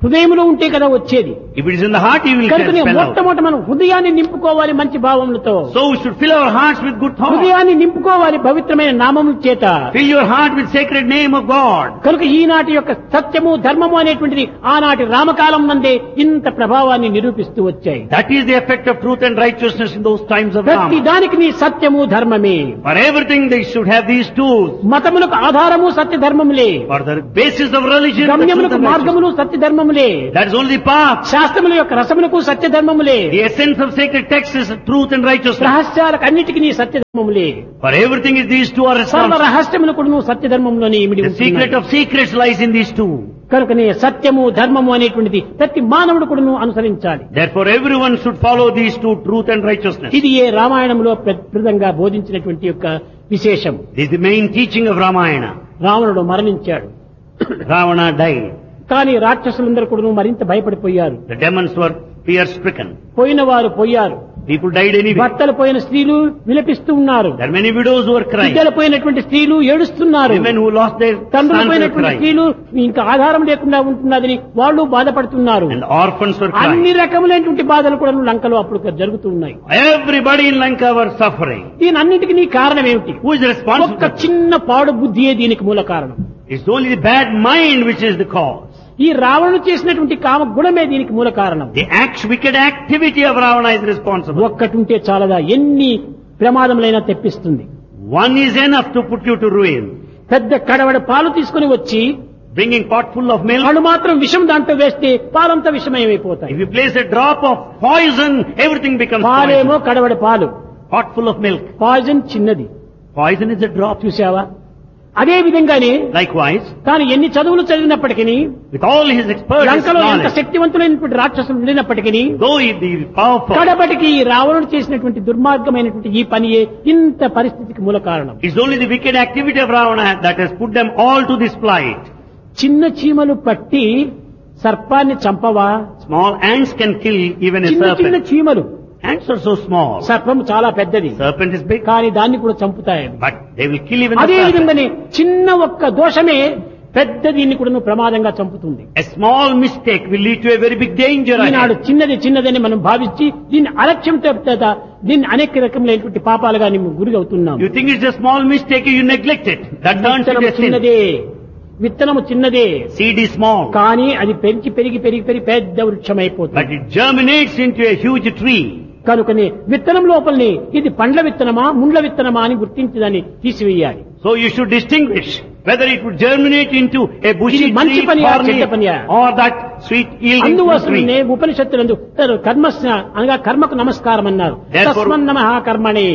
Speaker 1: హృదయంలో ఉంటే కదా వచ్చేది.
Speaker 2: If it is in the heart, you will
Speaker 1: కనుక
Speaker 2: spell out.
Speaker 1: మొట్టమొదట మనం హృదయాన్ని నింపుకోవాలి మంచి భావములతో.
Speaker 2: So we should fill our hearts with good thoughts.
Speaker 1: హృదయాన్ని నింపుకోవాలి పవిత్రమైన నామముల చేత.
Speaker 2: Fill your heart with sacred name of God.
Speaker 1: కనుక ఈనాటి యొక్క సత్యము ధర్మము అనేటువంటిది ఆనాటి రామకాలం నందే ఇంత ప్రభావాన్ని నిరూపిస్తూ వచ్చాయి.
Speaker 2: That is the effect of truth and righteousness in those times of
Speaker 1: ప్రతి
Speaker 2: Rama.
Speaker 1: దానికి నీ సత్యము ధర్మమే.
Speaker 2: For everything they should have these tools.
Speaker 1: మతములకు ఆధారము సత్య ధర్మములే.
Speaker 2: For the basis of religion, the truth
Speaker 1: గమ్యములకు
Speaker 2: and righteousness.
Speaker 1: మార్గములు సత్య ధర్మములే.
Speaker 2: That is only path.
Speaker 1: శాస్త్రముల యొక్క రసములకు సత్య ధర్మములే.
Speaker 2: The essence of sacred text is truth and righteousness.
Speaker 1: రహస్యాలకు అన్నిటికీ నీ సత్య ధర్మములే.
Speaker 2: For everything is these two are
Speaker 1: సర్వ
Speaker 2: responsible.
Speaker 1: రహస్యములకు నువ్వు సత్య ధర్మంలోనే ఇమిడి
Speaker 2: The secret
Speaker 1: ఉంటున్నాయి.
Speaker 2: of secrets lies in these two.
Speaker 1: కనుకనే సత్యము ధర్మము అనేటువంటిది ప్రతి మానవుడు కూడా నువ్వు అనుసరించాలి.
Speaker 2: Therefore everyone should follow these two, truth and righteousness.
Speaker 1: ఇది ఏ రామాయణంలో ప్రధానంగా బోధించినటువంటి యొక్క విశేషం.
Speaker 2: This is the main teaching of Ramayana.
Speaker 1: రావణుడు మరణించాడు.
Speaker 2: Ravana died.
Speaker 1: కానీ రాక్షసులందరూ కూడా మరింత భయపడిపోయారు.
Speaker 2: The demons were fear-stricken.
Speaker 1: పోయిన వారు పోయారు.
Speaker 2: People died anyway.
Speaker 1: భర్తలు పోయిన స్త్రీలు విలపిస్తూ ఉన్నారు.
Speaker 2: There are many widows who are crying.
Speaker 1: బిడ్డలు పోయినటువంటి స్త్రీలు ఏడుస్తున్నారు.
Speaker 2: Women who lost their
Speaker 1: తండ్రులు
Speaker 2: sons were
Speaker 1: పోయినటువంటి
Speaker 2: crying.
Speaker 1: స్త్రీలు ఇంకా ఆధారం లేకుండా ఉంటున్నదని వాళ్ళు బాధపడుతున్నారు.
Speaker 2: And orphans were
Speaker 1: అన్ని
Speaker 2: crying.
Speaker 1: రకములైనటువంటి బాధలు కూడా లంకలో అప్పుడు జరుగుతూ ఉన్నాయి.
Speaker 2: Everybody in Lanka were suffering.
Speaker 1: దీని అన్నిటికీ నీ కారణం ఏమిటి?
Speaker 2: Who is responsible?
Speaker 1: ఒక్క చిన్న పాడు బుద్ధియే దీనికి మూల కారణం.
Speaker 2: It's only the bad mind which is the cause.
Speaker 1: ఈ రావణుడు చేసినటువంటి కామ గుణమే దీనికి మూల కారణం.
Speaker 2: The wicked activity of Ravana is responsible.
Speaker 1: ఒక్కటుంటే చాలదా ఎన్ని ప్రమాదములైనా తెప్పిస్తుంది.
Speaker 2: One is enough to put you to ruin.
Speaker 1: పెద్ద కడవడ పాలు తీసుకుని వచ్చి
Speaker 2: Bringing pot full of milk.
Speaker 1: వాళ్ళు మాత్రం విషం దాంట్లో వేస్తే పాలంతా విషమయమైపోతాయి.
Speaker 2: If you place a drop of poison, everything becomes
Speaker 1: పాలేమో
Speaker 2: poison.
Speaker 1: కడవడ పాలు,
Speaker 2: Pot full of milk.
Speaker 1: Poison చిన్నది.
Speaker 2: Poison is a drop.
Speaker 1: చూసావా? అదే విధంగానే
Speaker 2: Likewise,
Speaker 1: తాను ఎన్ని చదువులు చదివినప్పటికీ
Speaker 2: with all his expertise,
Speaker 1: లంకలో ఎంత
Speaker 2: knowledge,
Speaker 1: శక్తివంతులైనటువంటి రాక్షసులు ఉండినప్పటికీ
Speaker 2: though he be powerful,
Speaker 1: కడబటికి ఈ రావణుడు చేసినటువంటి దుర్మార్గమైనటువంటి ఈ పనియే ఇంత పరిస్థితికి మూల కారణం.
Speaker 2: it's only the wicked activity of Ravana that has put them all to this plight.
Speaker 1: చిన్న చీమలు పట్టి సర్పాన్ని చంపవా?
Speaker 2: Small ants can kill even a
Speaker 1: చిన్న చిన్న
Speaker 2: serpent.
Speaker 1: చీమలు.
Speaker 2: Ants are so small.
Speaker 1: సర్పం చాలా పెద్దది,
Speaker 2: Serpent is big,
Speaker 1: కానీ దాన్ని కూడా చంపుతాయి.
Speaker 2: but they will kill even
Speaker 1: అదే
Speaker 2: the serpent.
Speaker 1: విధంగానే చిన్న ఒక్క దోషమే పెద్ద దీన్ని కూడా ప్రమాదంగా చంపుతుంది.
Speaker 2: A small mistake will lead to a very big danger
Speaker 1: Eenadu
Speaker 2: ahead.
Speaker 1: చిన్నది చిన్నదని మనం భావించి దీన్ని అలక్ష్యంతో దీన్ని అనేక రకములైనటువంటి పాపాలుగా గురి అవుతున్నాం.
Speaker 2: You think it's a small mistake, you neglect it. That turns into a sin.
Speaker 1: చిన్నదే, విత్తనము చిన్నదే,
Speaker 2: Seed is small,
Speaker 1: కానీ అది పెరిగి పెరిగి పెరిగి పెరిగి పెద్ద వృక్షమైపోతుంది.
Speaker 2: but it germinates into a huge tree.
Speaker 1: కనుకనే విత్తనం లోపలిని ఇది పండ్ల విత్తనమా ముండ్ల విత్తనమా అని గుర్తించి దాన్ని తీసివేయాలి.
Speaker 2: So you should distinguish whether it would germinate into a bushy
Speaker 1: ఇది మంచి
Speaker 2: tree
Speaker 1: పనియా,
Speaker 2: or
Speaker 1: చెడ్డ పనియా?
Speaker 2: or that sweet yielding
Speaker 1: అందువలనే
Speaker 2: tree.
Speaker 1: ఉపనిషత్తులందు కర్మస్య అనగా కర్మకు నమస్కారం అన్నారు.
Speaker 2: Therefore-
Speaker 1: తస్మన్ నమః కర్మణే,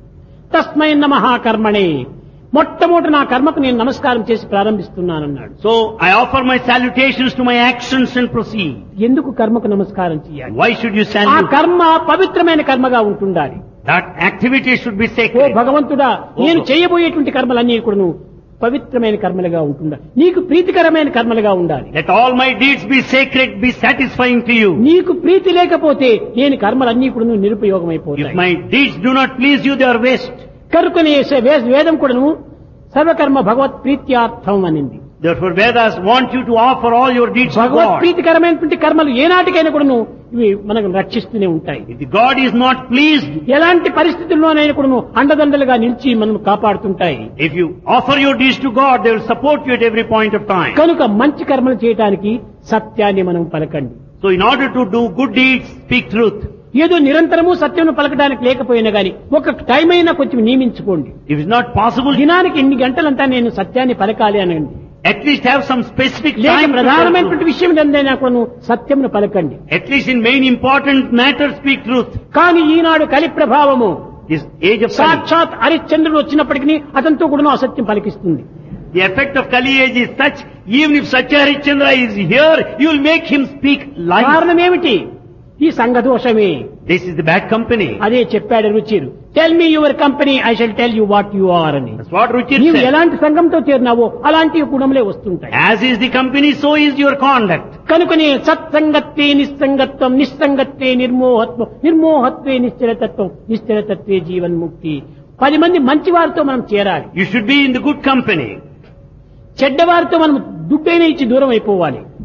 Speaker 1: తస్మై నమః కర్మణే. మొట్టమొదటి నా కర్మకు నేను నమస్కారం చేసి ప్రారంభిస్తున్నానన్నాడు.
Speaker 2: So I offer my salutations to my actions and proceed.
Speaker 1: ఎందుకు కర్మకు నమస్కారం చేయాలి?
Speaker 2: Why should you
Speaker 1: ఆ
Speaker 2: salute?
Speaker 1: కర్మ పవిత్రమైన కర్మగా ఉంటుండాలి.
Speaker 2: That activity should be
Speaker 1: oh
Speaker 2: sacred.
Speaker 1: భగవంతుడా, నేను చేయబోయేటువంటి కర్మలన్నీ కూడా పవిత్రమైన కర్మలుగా ఉంటుండాలి, నీకు ప్రీతికరమైన కర్మలుగా ఉండాలి.
Speaker 2: Let all my deeds be sacred, be satisfying to you.
Speaker 1: నీకు ప్రీతి లేకపోతే నేను కర్మలన్నీ కూడా
Speaker 2: If
Speaker 1: నిరుపయోగమైపోతాయి.
Speaker 2: my deeds do not please you, they are waste.
Speaker 1: కనుకనే వేదం కూడాను సర్వకర్మ భగవత్ ప్రీత్యార్థం అనింది.
Speaker 2: Therefore Vedas want you to offer all your deeds to
Speaker 1: Bhagwat
Speaker 2: God.
Speaker 1: ప్రీతికరమైనటువంటి కర్మలు ఏనాటికైనా కూడాను ఇవి మనకు రక్షిస్తూనే ఉంటాయి.
Speaker 2: If the God is not pleased,
Speaker 1: ఎలాంటి పరిస్థితుల్లోనైనా కూడాను అండదండలుగా నిలిచి మనం కాపాడుతుంటాయి.
Speaker 2: if you offer your deeds to God, they will support you at every point of time.
Speaker 1: కనుక మంచి కర్మలు చేయటానికి సత్యాన్ని మనం పలకండి.
Speaker 2: So in order to do good deeds, speak truth.
Speaker 1: ఏదో నిరంతరము సత్యం పలకడానికి లేకపోయినా గాని ఒక టైం అయినా కొంచెం నియమించుకోండి.
Speaker 2: If it's not possible,
Speaker 1: దినానికి ఇన్ని గంటలంతా నేను సత్యాన్ని పలకాలి అనండి.
Speaker 2: at least have some specific
Speaker 1: లేక
Speaker 2: time to tell
Speaker 1: ప్రధానమైనటువంటి
Speaker 2: truth.
Speaker 1: విషయం ఏదైనా కూడా సత్యంను పలకండి.
Speaker 2: At least in main important matters, speak truth.
Speaker 1: కానీ ఈనాడు కలి ప్రభావము
Speaker 2: This age of Kali,
Speaker 1: సాక్షాత్ హరిశ్చంద్రుడు వచ్చినప్పటికీ అతనితో కూడా అసత్యం పలికిస్తుంది.
Speaker 2: the effect of Kali age is such, even if Satya Harishchandra is here, you will make him speak lies.
Speaker 1: కారణం ఏమిటి? ఈ సంఘదోషమే.
Speaker 2: This is the bad company.
Speaker 1: అదే చెప్పాడు రుచిరు. Tell me your company, I shall tell you what you are అని.
Speaker 2: That's what Ruchir
Speaker 1: నీవు
Speaker 2: said.
Speaker 1: ఎలాంటి సంఘంతో చేరినావో అలాంటి గుణములే వస్తుంటాయి.
Speaker 2: As is the company, so is your conduct.
Speaker 1: కనుకనే సత్సంగత్వే నిస్సంగత్వం, నిస్సంగత్వే నిర్మోహత్వం, నిర్మోహత్వే నిశ్చలతత్వం, నిశ్చలతత్వే జీవన్ముక్తి. 10 మంది మంచి వారితో మనం చేరాలి.
Speaker 2: You should be in the good company.
Speaker 1: చెడ్డవారితో మనం దుడ్డైన ఇచ్చి దూరం అయిపోవాలి.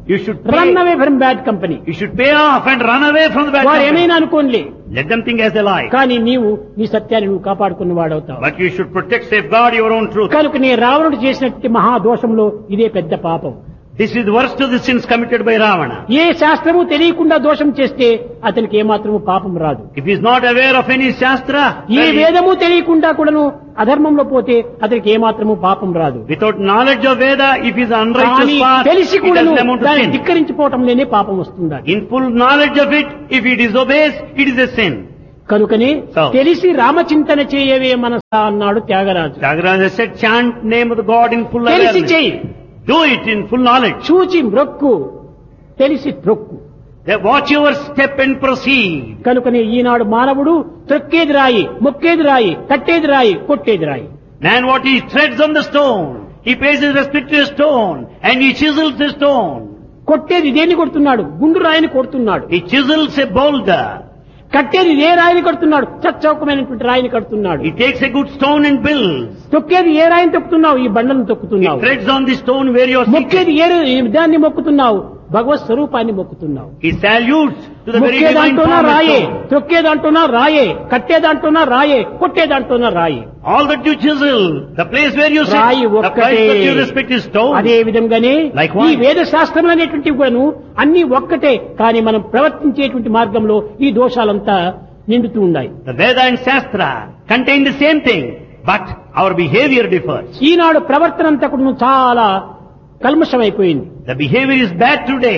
Speaker 2: You should
Speaker 1: run
Speaker 2: pay,
Speaker 1: away from bad company.
Speaker 2: you should pay off and run away from the bad
Speaker 1: వారు
Speaker 2: company.
Speaker 1: ఏమైనా అనుకోండి,
Speaker 2: Let them think as they like.
Speaker 1: కానీ నీవు నీ సత్యాన్ని నువ్వు కాపాడుకున్న వాడవుతావు.
Speaker 2: But you should protect, safeguard your own truth.
Speaker 1: కనుక నీ రావణుడు చేసినటువంటి మహాదోషంలో ఇదే పెద్ద పాపం.
Speaker 2: This is the worst of the sins committed by Ravana.
Speaker 1: ఏ శాస్త్రము తెలియకుండా దోషం చేస్తే అతనికి ఏమాత్రము పాపం రాదు.
Speaker 2: If he is not aware of any Shastra,
Speaker 1: ఏ వేదము తెలియకుండా కూడాను అధర్మంలో పోతే అతనికి ఏమాత్రము పాపం రాదు.
Speaker 2: without knowledge of Veda, if he is unrighteous
Speaker 1: కానీ
Speaker 2: path,
Speaker 1: తెలిసి
Speaker 2: it
Speaker 1: కూడాను
Speaker 2: doesn't amount to
Speaker 1: దాన్ని
Speaker 2: sin.
Speaker 1: ధిక్కరించిపోవటంలోనే పాపం వస్తుంది.
Speaker 2: In full knowledge of it, if he disobeys, it is a sin.
Speaker 1: కనుకనే
Speaker 2: So,
Speaker 1: తెలిసి రామచింతన చేయవే మనసా అన్నాడు Tyagaraju.
Speaker 2: Tyagaraja said, chant name of the God in full
Speaker 1: తెలిసి
Speaker 2: awareness.
Speaker 1: చెయ్యి,
Speaker 2: Do it in full knowledge.
Speaker 1: చూచి మ్రొక్కు, తెలిసి త్రొక్కు.
Speaker 2: Then watch your step and proceed.
Speaker 1: కనుకనే ఈనాడు మానవుడు త్రొక్కేది రాయి, మొక్కేది రాయి, కట్టేది రాయి, కొట్టేది రాయి.
Speaker 2: Man, what he treads on the stone, he pays his respect to a stone, and he chisels the stone.
Speaker 1: కొట్టేది దేన్ని కొడుతున్నాడు? గుండు రాయిని కొడుతున్నాడు.
Speaker 2: He chisels a boulder.
Speaker 1: కట్టేది ఏ రాయిని కడుతున్నాడు? చచ్చౌకమైనటువంటి రాయిని కడుతున్నాడు.
Speaker 2: He takes a good stone and builds.
Speaker 1: తొక్కేది ఏ రాయిని తొక్కుతున్నావు? ఈ బండలను
Speaker 2: He
Speaker 1: తొక్కుతున్నావు.
Speaker 2: treads on the stone where you are seated.
Speaker 1: మొక్కేది ఏ దాన్ని మొక్కుతున్నావు? భగవత్ స్వరూపాన్ని మొక్కుతున్నావు.
Speaker 2: He salutes to the very divine
Speaker 1: మొక్కేదంటూనా
Speaker 2: form of
Speaker 1: రాయే,
Speaker 2: stone.
Speaker 1: తొక్కేదంటూనా రాయే, కట్టేదంటూనా రాయే, కొట్టేదంటూనా రాయే.
Speaker 2: All that you chisel, the place where you
Speaker 1: రాయి
Speaker 2: sit, the
Speaker 1: ఒక్కటే.
Speaker 2: place that you respect is stone.
Speaker 1: అదే విధంగానే
Speaker 2: Likewise.
Speaker 1: ఈ వేద శాస్త్రములు అనేటువంటివి కూడాను అన్ని ఒక్కటే, కానీ మనం ప్రవర్తించేటువంటి మార్గంలో ఈ దోషాలంతా నిండుతూ ఉన్నాయి.
Speaker 2: The Veda and Shastra contain the same thing, but our behavior differs.
Speaker 1: ఈనాడు ప్రవర్తన అంతా కూడా చాలా కల్మషమైపోయింది.
Speaker 2: The behavior is bad today.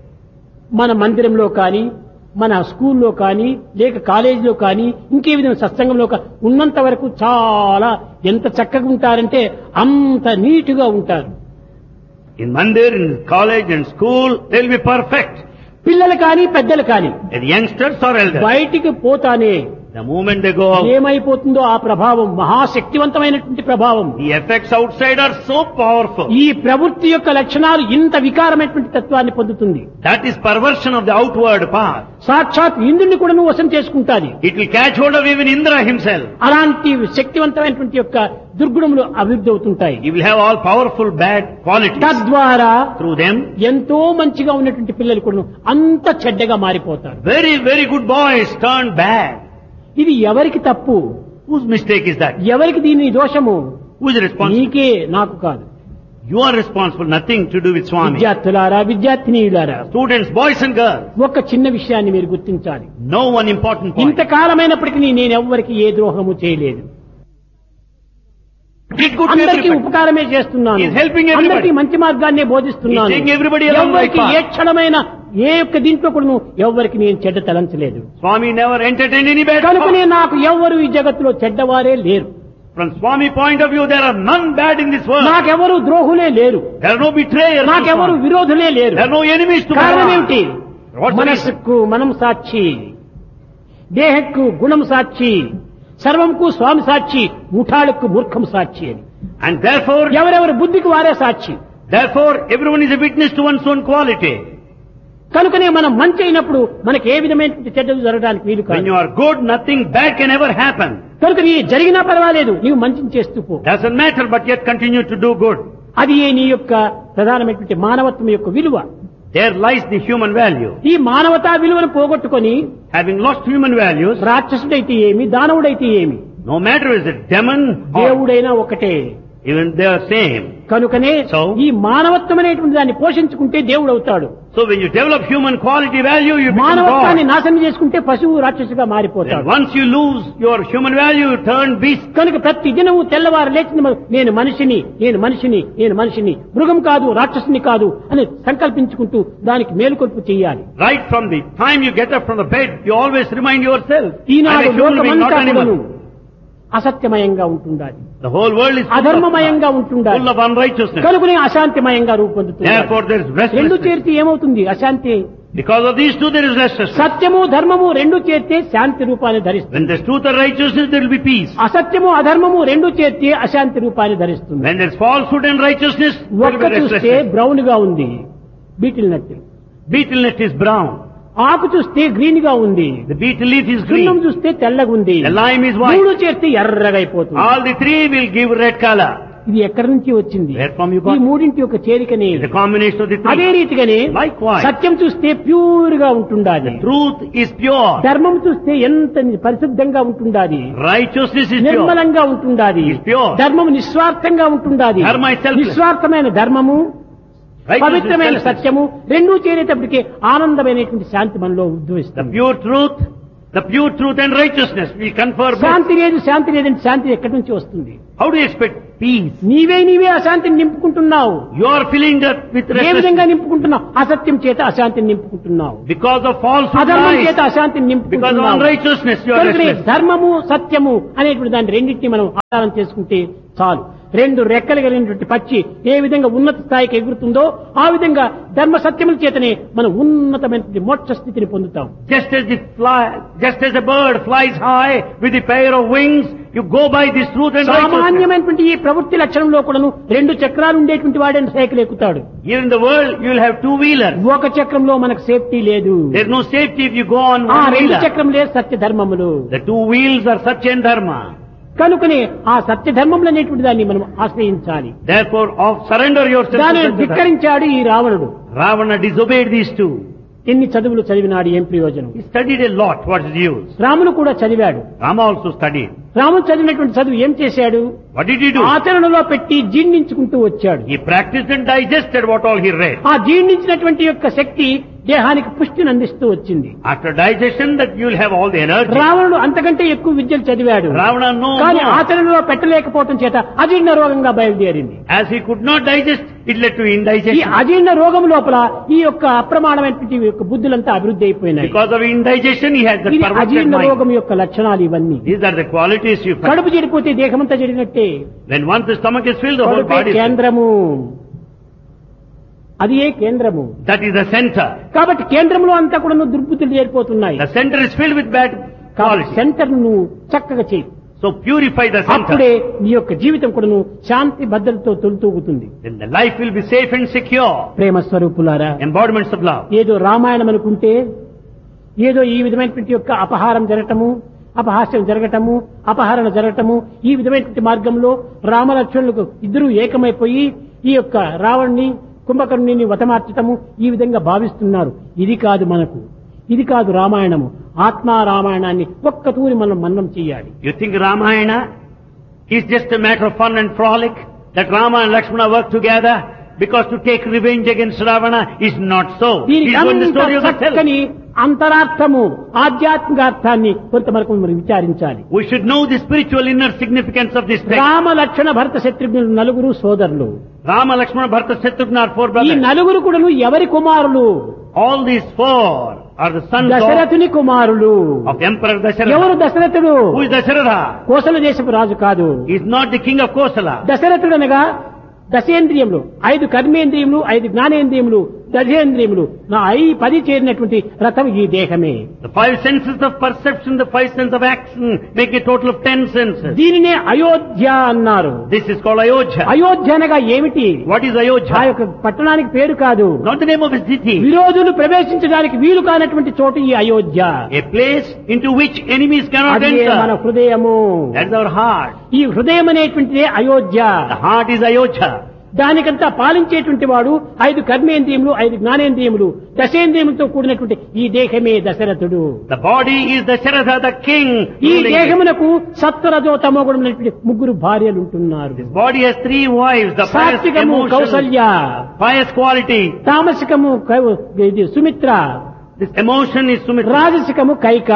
Speaker 1: మన మందిరంలో కానీ, మన స్కూల్లో కానీ, లేక కాలేజీలో కానీ, ఇంకే విధంగా సత్సంగంలో ఉన్నంత వరకు చాలా ఎంత చక్కగా ఉంటారంటే అంత నీటుగా ఉంటారు.
Speaker 2: In mandir, in college and school, they'll be perfect.
Speaker 1: పిల్లలు కానీ, పెద్దలు కానీ
Speaker 2: The youngsters or elders,
Speaker 1: బయటికి పోతానే
Speaker 2: the moment they go out,
Speaker 1: ఏమైపోతుందో ఆ ప్రభావం మహాశక్తివంతమైనటువంటి ప్రభావం.
Speaker 2: the effects outside are so powerful.
Speaker 1: ఈ ప్రవృత్తి యొక్క లక్షణాలు ఇంత వికారమైనటువంటి తత్వాన్ని పొందుతుంది.
Speaker 2: That is perversion of the outward path.
Speaker 1: సాక్షాత్ ఇంద్రుని కూడా నువ్వు వశం చేసుకుంటాది.
Speaker 2: It will catch hold of even Indra himself.
Speaker 1: అలాంటి శక్తివంతమైనటువంటి యొక్క దుర్గుణములు అభివృద్ధి అవుతుంటాయి.
Speaker 2: He will have all powerful bad qualities.
Speaker 1: తద్వారా
Speaker 2: Through them,
Speaker 1: ఎంతో మంచిగా ఉన్నటువంటి పిల్లలు కూడా అంత చెడ్డగా మారిపోతారు.
Speaker 2: very, very good boys turn bad.
Speaker 1: ఇది ఎవరికి తప్పు?
Speaker 2: Whose mistake is that?
Speaker 1: ఎవరికి దీని దోషము?
Speaker 2: Who is responsible?
Speaker 1: నీకే, నాకు కాదు.
Speaker 2: You are responsible, nothing to do with Swami.
Speaker 1: విద్యార్థులారా, విద్యార్థినీయులారా,
Speaker 2: Students, boys and girls,
Speaker 1: ఒక చిన్న విషయాన్ని మీరు గుర్తించాలి.
Speaker 2: know one important point.
Speaker 1: ఇంతకాలమైనప్పటికీ నేను ఎవ్వరికి ఏ ద్రోహము చేయలేదు.
Speaker 2: Did good to
Speaker 1: అందరికీ
Speaker 2: everybody.
Speaker 1: ఉపకారమే చేస్తున్నాను.
Speaker 2: He is helping everybody.
Speaker 1: అందరికీ మంచి మార్గాన్నే బోధిస్తున్నాను.
Speaker 2: He is taking everybody along the right
Speaker 1: ఎవరికి ఏ
Speaker 2: path.
Speaker 1: క్షణమైన ఏ యొక్క దీంట్లో కూడా ఎవరికి నేను చెడ్డ తలంచలేదు.
Speaker 2: Swami never entertained any bad
Speaker 1: కనుకనే
Speaker 2: thought.
Speaker 1: నాకు ఎవ్వరు ఈ జగత్తులో చెడ్డవారే లేరు.
Speaker 2: From Swami point of view, there are none bad in this world.
Speaker 1: నాకెవరు ద్రోహులే లేరు.
Speaker 2: There are no betrayers. to
Speaker 1: నాకెవరు
Speaker 2: Swami.
Speaker 1: విరోధులే లేరు.
Speaker 2: There are no enemies to
Speaker 1: కారణం
Speaker 2: Bhagavan.
Speaker 1: ఏమిటి?
Speaker 2: What's the reason?
Speaker 1: మనస్సుకు మనం సాక్షి, దేహకు గుణం సాక్షి, సర్వంకు స్వామి సాక్షి, ముఠాలకు మూర్ఖం సాక్షి అని.
Speaker 2: And therefore,
Speaker 1: ఎవరెవరి బుద్ధికి వారే సాక్షి.
Speaker 2: everyone is a witness to one's own quality.
Speaker 1: కనుకనే మనం మంచి అయినప్పుడు మనకి ఏ విధమైన చెడ్డలు జరగడానికి వీలు
Speaker 2: When
Speaker 1: కాదు.
Speaker 2: you are good, nothing bad can ever happen.
Speaker 1: కనుక నీ జరిగినా పర్వాలేదు, నీవు మంచిని చేస్తూ పో.
Speaker 2: Doesn't matter, but yet continue to do good.
Speaker 1: అది నీ యొక్క ప్రధానమైనటువంటి మానవత్వం యొక్క విలువ.
Speaker 2: There lies the human value.
Speaker 1: ఈ మానవతా విలువను పోగొట్టుకొని
Speaker 2: Having lost human values,
Speaker 1: రాక్షసుడైతే ఏమి, దానవుడైతే ఏమి,
Speaker 2: no matter is it demon or
Speaker 1: దేవుడైనా ఒకటే.
Speaker 2: even they are same.
Speaker 1: కనుకనే
Speaker 2: So,
Speaker 1: ఈ మానవత్వం అనేటువంటి దాన్ని పోషించుకుంటే దేవుడు అవుతాడు.
Speaker 2: So when you develop human quality value, you become
Speaker 1: మానవత్వాన్ని
Speaker 2: God.
Speaker 1: నాశనం చేసుకుంటే పశువు రాక్షసుగా
Speaker 2: Then
Speaker 1: మారిపోతాడు.
Speaker 2: once you lose your human value, you turn beast.
Speaker 1: కనుక ప్రతి దినము తెల్లవారు లేచిన నేను మనిషిని, నేను మనిషిని, నేను మనిషిని, మృగం కాదు, రాక్షసుని కాదు అని సంకల్పించుకుంటూ దానికి మేలుకొల్పు చేయాలి.
Speaker 2: Right from the time you get up from the bed, you always remind yourself, I'm
Speaker 1: Eenadu
Speaker 2: a human being, not
Speaker 1: లోకమంతా
Speaker 2: an
Speaker 1: కూడాను
Speaker 2: animal.
Speaker 1: అసత్యమయంగా ఉంటుండాలి,
Speaker 2: The whole world is full
Speaker 1: అధర్మమయంగా
Speaker 2: of
Speaker 1: ఉంటుండాలి,
Speaker 2: unrighteousness.
Speaker 1: కనుకనే అశాంతిమయంగా రూపొందుతుంది.
Speaker 2: Therefore there is
Speaker 1: రెండు
Speaker 2: restlessness.
Speaker 1: చేరితే ఏమవుతుంది? అశాంతి.
Speaker 2: Because of these two there is restlessness.
Speaker 1: సత్యము ధర్మము రెండు చేరితే శాంతి రూపాన్ని ధరిస్తుంది.
Speaker 2: When there's truth and righteousness, there will be peace.
Speaker 1: అసత్యము అధర్మము రెండు చేరితే అశాంతి రూపాన్ని ధరిస్తుంది.
Speaker 2: When there's falsehood and righteousness, there will
Speaker 1: ఒక్క
Speaker 2: be
Speaker 1: చూస్తే
Speaker 2: restlessness.
Speaker 1: బ్రౌన్ గా ఉంది, beetle nut.
Speaker 2: Beetle net is brown.
Speaker 1: ఆకు చూస్తే గ్రీన్ గా ఉంది,
Speaker 2: The beetle leaf is
Speaker 1: సున్నం
Speaker 2: green.
Speaker 1: చూస్తే తెల్లగా ఉంది,
Speaker 2: The lime is white.
Speaker 1: మూడు చేరితే ఎర్రగా అయిపోతుంది.
Speaker 2: All the three will give red color.
Speaker 1: ఇది ఎక్కడి నుంచి వచ్చింది?
Speaker 2: Where from you
Speaker 1: ఈ
Speaker 2: got?
Speaker 1: మూడింటి యొక్క చేరికనే.
Speaker 2: The combination of the
Speaker 1: అదే
Speaker 2: three.
Speaker 1: రీతిగానే
Speaker 2: Likewise.
Speaker 1: సత్యం చూస్తే ప్యూర్ గా ఉంటుండాలి.
Speaker 2: Truth is pure.
Speaker 1: ధర్మం చూస్తే ఎంత పరిశుద్ధంగా ఉంటుండాలి.
Speaker 2: Righteousness is pure.
Speaker 1: నిర్మలంగా ఉంటుండాలి.
Speaker 2: Is pure.
Speaker 1: ధర్మం నిస్వార్థంగా ఉంటుండాలి.
Speaker 2: Dharma is selfless.
Speaker 1: నిస్వార్థమైన ధర్మము,
Speaker 2: Righteousness
Speaker 1: పవిత్రమైన
Speaker 2: is selfless.
Speaker 1: సత్యము రెండూ చేరేటప్పటికే ఆనందమైనటువంటి శాంతి మనలో
Speaker 2: The
Speaker 1: ఉద్భవిస్తుంది.
Speaker 2: pure truth and righteousness will confer bliss.
Speaker 1: శాంతి లేదు, శాంతి లేదంటే శాంతి ఎక్కడి నుంచి వస్తుంది?
Speaker 2: How do you expect peace?
Speaker 1: నీవే అశాంతిని నింపుకుంటున్నావు.
Speaker 2: You are filling that with
Speaker 1: ఏ విధంగా
Speaker 2: restlessness.
Speaker 1: నింపుకుంటున్నావు? అసత్యం చేత అశాంతిని నింపుకుంటున్నావు.
Speaker 2: Because of falsehood,
Speaker 1: అధర్మం చేత
Speaker 2: lies.
Speaker 1: అశాంతిని
Speaker 2: Because of
Speaker 1: నింపుకుంటున్నావు.
Speaker 2: unrighteousness, you are
Speaker 1: కనుకనే
Speaker 2: restless.
Speaker 1: ధర్మము సత్యము అనేటువంటి దాన్ని రెండింటిని మనం ఆధారం చేసుకుంటే చాలు. రెండు రెక్కలు కలిగినటువంటి పక్షి ఏ విధంగా ఉన్నత స్థాయికి ఎగురుతుందో ఆ విధంగా ధర్మ సత్యముల చేతనే మనం ఉన్నతమైనటువంటి మోక్ష స్థితిని పొందుతాం.
Speaker 2: Just as a bird flies high with a pair of wings, you go by this truth and righteousness.
Speaker 1: సామాన్యమైనటువంటి ఈ ప్రవృత్తి లక్షణంలో కూడాను రెండు చక్రాలు ఉండేటువంటి వాడే సైకిల్ ఎక్కుతాడు.
Speaker 2: Here in the world, you will have two wheelers.
Speaker 1: ఒక చక్రంలో మనకు సేఫ్టీ లేదు.
Speaker 2: There is no safety if you go on
Speaker 1: ఆ
Speaker 2: one
Speaker 1: రెండు
Speaker 2: wheeler.
Speaker 1: చక్రములే సత్య ధర్మములు.
Speaker 2: The two wheels are Satya and Dharma.
Speaker 1: కనుకనే ఆ సత్య ధర్మములు అనేటువంటి దాన్ని మనం ఆశ్రయించాలి.
Speaker 2: Therefore, surrender yourself to
Speaker 1: దానిని
Speaker 2: Satya Dharma.
Speaker 1: ధిక్కరించాడు ఈ రావణుడు.
Speaker 2: Ravana disobeyed these two.
Speaker 1: ఎన్ని చదువులు చదివినాడు, ఏం ప్రయోజనం?
Speaker 2: He studied a lot. What is the use?
Speaker 1: రాముడు కూడా చదివాడు.
Speaker 2: Rama also studied.
Speaker 1: రాముడు చదివినటువంటి చదువు ఏం చేశాడు?
Speaker 2: What did he do?
Speaker 1: ఆచరణలో పెట్టి జీర్ణించుకుంటూ వచ్చాడు.
Speaker 2: He practiced and digested what all he read.
Speaker 1: ఆ జీర్ణించినటువంటి యొక్క శక్తి దేహానికి పుష్టిని అందిస్తూ వచ్చింది.
Speaker 2: After digestion, that you will have all the energy.
Speaker 1: రావణుడు అంతకంటే ఎక్కువ విద్యలు చదివాడు.
Speaker 2: Ravana no
Speaker 1: కానీ
Speaker 2: more.
Speaker 1: ఆచరణలో పెట్టలేకపోవడం చేత అజీర్ణ రోగంగా బయలుదేరింది.
Speaker 2: As he could not digest, it led to
Speaker 1: ఈ
Speaker 2: indigestion.
Speaker 1: అజీర్ణ రోగం లోపల ఈ యొక్క అప్రమాణమైనటువంటి యొక్క బుద్ధులంతా అభివృద్ధి అయిపోయినాయి.
Speaker 2: Because of indigestion, he had the
Speaker 1: ఇది
Speaker 2: perverted
Speaker 1: అజీర్ణ
Speaker 2: mind.
Speaker 1: రోగం యొక్క లక్షణాలు ఇవన్నీ.
Speaker 2: These are the qualities you find.
Speaker 1: కడుపు చెడిపోతే దేహమంతా చెడినట్టే.
Speaker 2: When once the stomach is filled, the whole
Speaker 1: కడుపే
Speaker 2: body is filled.
Speaker 1: కేంద్రము, అది ఏ కేంద్రము.
Speaker 2: That is the center.
Speaker 1: కాబట్టి కేంద్రంలో అంతా కూడా దుర్బుద్ధులు చేరిపోతున్నాయి.
Speaker 2: The center is filled with bad
Speaker 1: కాబట్టి
Speaker 2: qualities.
Speaker 1: సెంటర్ ను చక్కగా చేయి.
Speaker 2: So purify the center.
Speaker 1: అప్పుడే నీ యొక్క జీవితం కూడాను శాంతి భద్రతతో తొలుతూగుతుంది.
Speaker 2: Then the life will be safe and secure.
Speaker 1: ప్రేమ స్వరూపులారా,
Speaker 2: Embodiments of love.
Speaker 1: ఏదో రామాయణం అనుకుంటే ఏదో ఈ విధమైనటువంటి యొక్క అపహారం జరగటము, అపహాస్యం జరగటము, అపహరణ జరగటము, ఈ విధమైనటువంటి మార్గంలో రామలక్ష్మణులకు ఇద్దరూ ఏకమైపోయి ఈ యొక్క రావణ్ణి కుంభకర్ణుని వతమార్చటము ఈ విధంగా భావిస్తున్నారు. ఇది కాదు మనకు, ఇది కాదు రామాయణము. ఆత్మా రామాయణాన్ని ఒక్క తూరి మనం మన్నం చేయాలి.
Speaker 2: You think Ramayana is just a matter of fun and frolic? That Rama and Lakshmana work together because to take revenge against Ravana is not so. It
Speaker 1: దీనికి
Speaker 2: is one the
Speaker 1: అంత
Speaker 2: story of the self.
Speaker 1: చక్కని అంతరార్థము, ఆధ్యాత్మికార్థాన్ని కొంత మనకు మనం విచారించాలి.
Speaker 2: We should know the spiritual inner significance of this text.
Speaker 1: Rama Lakshmana భరత శత్రుఘ్నులు నలుగురు సోదరులు.
Speaker 2: Rama, Lakshmana, Bharata, Shatrugna are four
Speaker 1: ఈ
Speaker 2: brothers.
Speaker 1: నలుగురు కూడాను ఎవరి కుమారులు?
Speaker 2: All these four are the sons
Speaker 1: దశరథుని కుమారులు.
Speaker 2: of Emperor
Speaker 1: ఎవరు
Speaker 2: Dasharatha.
Speaker 1: దశరథుడు?
Speaker 2: Who is Dasharatha?
Speaker 1: కోసల దేశపు రాజు కాదు.
Speaker 2: He is not the king of Kosala.
Speaker 1: దశరథుడు అనగా దశేంద్రియములు, 5 కర్మేంద్రియములు, 5 జ్ఞానేంద్రియములు, దశేంద్రియములు, 10 చేరినటువంటి రథం ఈ దేహమే.
Speaker 2: The 5 senses of perception, the 5 senses of action make a total of 10 senses.
Speaker 1: దీనినే అయోధ్య అన్నారు.
Speaker 2: This is called Ayodhya.
Speaker 1: Ayodhya అనగా ఏమిటి?
Speaker 2: What is
Speaker 1: ఆ
Speaker 2: Ayodhya?
Speaker 1: యొక్క పట్టణానికి పేరు కాదు.
Speaker 2: Not the name of a city.
Speaker 1: విరోధులు ప్రవేశించడానికి వీలు కానటువంటి చోటు ఈ Ayodhya.
Speaker 2: A place into which enemies cannot
Speaker 1: అదే మన
Speaker 2: enter.
Speaker 1: హృదయము.
Speaker 2: That is our heart.
Speaker 1: ఈ హృదయం అనేటువంటిదే Ayodhya.
Speaker 2: The heart is Ayodhya.
Speaker 1: దానికంతా పాలించేటువంటి వాడు 5 కర్మేంద్రియములు, 5 జ్ఞానేంద్రియములు, దశేంద్రియములతో కూడినటువంటి ఈ దేహమే దశరథుడు.
Speaker 2: The body is Dasharatha, the king.
Speaker 1: ఈ
Speaker 2: ruling it.
Speaker 1: దేహమునకు సత్వరజో తమో గుణములైనటువంటి 3 భార్యలు ఉంటున్నారు.
Speaker 2: This body has 3 wives. The pious
Speaker 1: సాత్వికము
Speaker 2: emotion,
Speaker 1: కౌసల్య,
Speaker 2: pious quality.
Speaker 1: తామసికము ఇది Sumitra,
Speaker 2: This emotion is Sumitra.
Speaker 1: రాజసికము Kaika.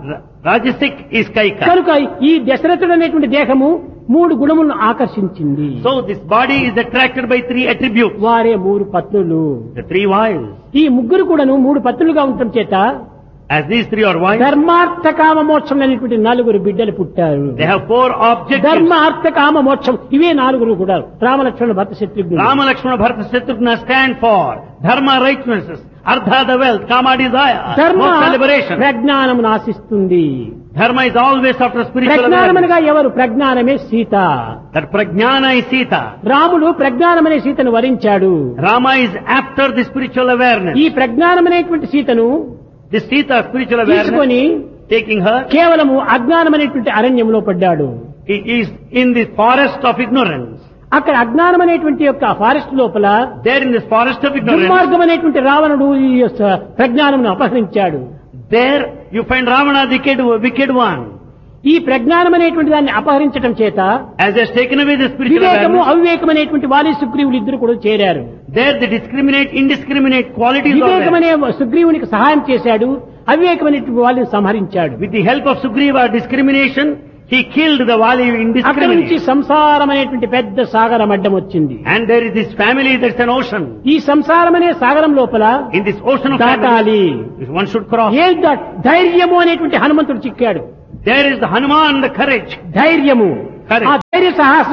Speaker 2: Rajasic is Kaika.
Speaker 1: కనుక ఈ దశరథుడు అనేటువంటి దేహము 3 గుణములను ఆకర్షించింది.
Speaker 2: So this body is attracted by 3 attributes.
Speaker 1: వారే 3 పత్నులు.
Speaker 2: The 3 wives.
Speaker 1: ఈ ముగ్గురు కూడాను 3 పత్నులుగా ఉండటం చేత
Speaker 2: As these 3 are wives,
Speaker 1: ధర్మార్థ కామ మోక్షం అనేటువంటి 4 బిడ్డలు పుట్టారు.
Speaker 2: they have 4 objectives.
Speaker 1: ధర్మ అర్థ కామ మోక్షం ఇవే 4 కూడా రామలక్ష్మణ భరత శత్రుఘ్నులు.
Speaker 2: Rama, Lakshmana, Bharata, Shatrugna stand for Dharma, righteousness, Artha, the wealth, Kama, desire,
Speaker 1: ధర్మ
Speaker 2: Moksha, liberation.
Speaker 1: ప్రజ్ఞానమును ఆశిస్తుంది.
Speaker 2: Dharma is always after spiritual
Speaker 1: ప్రజ్ఞానం
Speaker 2: awareness.
Speaker 1: అనగా ఎవరు? ప్రజ్ఞానమే Sita.
Speaker 2: That Prajnana is Sita.
Speaker 1: రాముడు ప్రజ్ఞానమనే సీతను వరించాడు.
Speaker 2: Rama is after the spiritual awareness.
Speaker 1: ఈ ప్రజ్ఞానమనేటువంటి సీతను
Speaker 2: This Sita, spiritual awareness,
Speaker 1: తీసుకొని
Speaker 2: taking her,
Speaker 1: కేవలము అజ్ఞానమనేటువంటి అరణ్యంలో పడ్డాడు.
Speaker 2: he is in the forest of ignorance.
Speaker 1: అక్కడ అజ్ఞానం అనేటువంటి యొక్క ఫారెస్ట్ లోపల
Speaker 2: There in this forest of ignorance,
Speaker 1: దుర్మార్గం అనేటువంటి రావణుడు ఈ ప్రజ్ఞానమును అపహరించాడు.
Speaker 2: there you find Ravana, the wicked one.
Speaker 1: ఈ ప్రజ్ఞానం అనేటువంటి దాన్ని అపహరించడం చేత
Speaker 2: As he has taken away the spiritual
Speaker 1: వివేకము
Speaker 2: awareness,
Speaker 1: అవివేకం అనేటువంటి వాలి సుగ్రీవులు ఇద్దరు కూడా చేరారు.
Speaker 2: there the indiscriminate qualities are
Speaker 1: వివేకం
Speaker 2: there.
Speaker 1: అనే సుగ్రీవునికి సహాయం చేశాడు, అవివేకం అనేటువంటి వాళ్ళని సంహరించాడు.
Speaker 2: With the help of Sugriva discrimination, he killed the Vali
Speaker 1: అక్కడి నుంచి
Speaker 2: indiscriminately.
Speaker 1: సంసారం అనేటువంటి పెద్ద సాగరం అడ్డం వచ్చింది.
Speaker 2: And there is this family, there's an ocean.
Speaker 1: ఈ సంసారం అనే సాగరం లోపల
Speaker 2: In this ocean of
Speaker 1: దాటాలి.
Speaker 2: family, one should cross.
Speaker 1: ఏం ధైర్యము అనేటువంటి హనుమంతుడు చిక్కాడు.
Speaker 2: There is the Hanuman, the courage.
Speaker 1: ధైర్యము,
Speaker 2: Correct.
Speaker 1: ఆ ధైర్య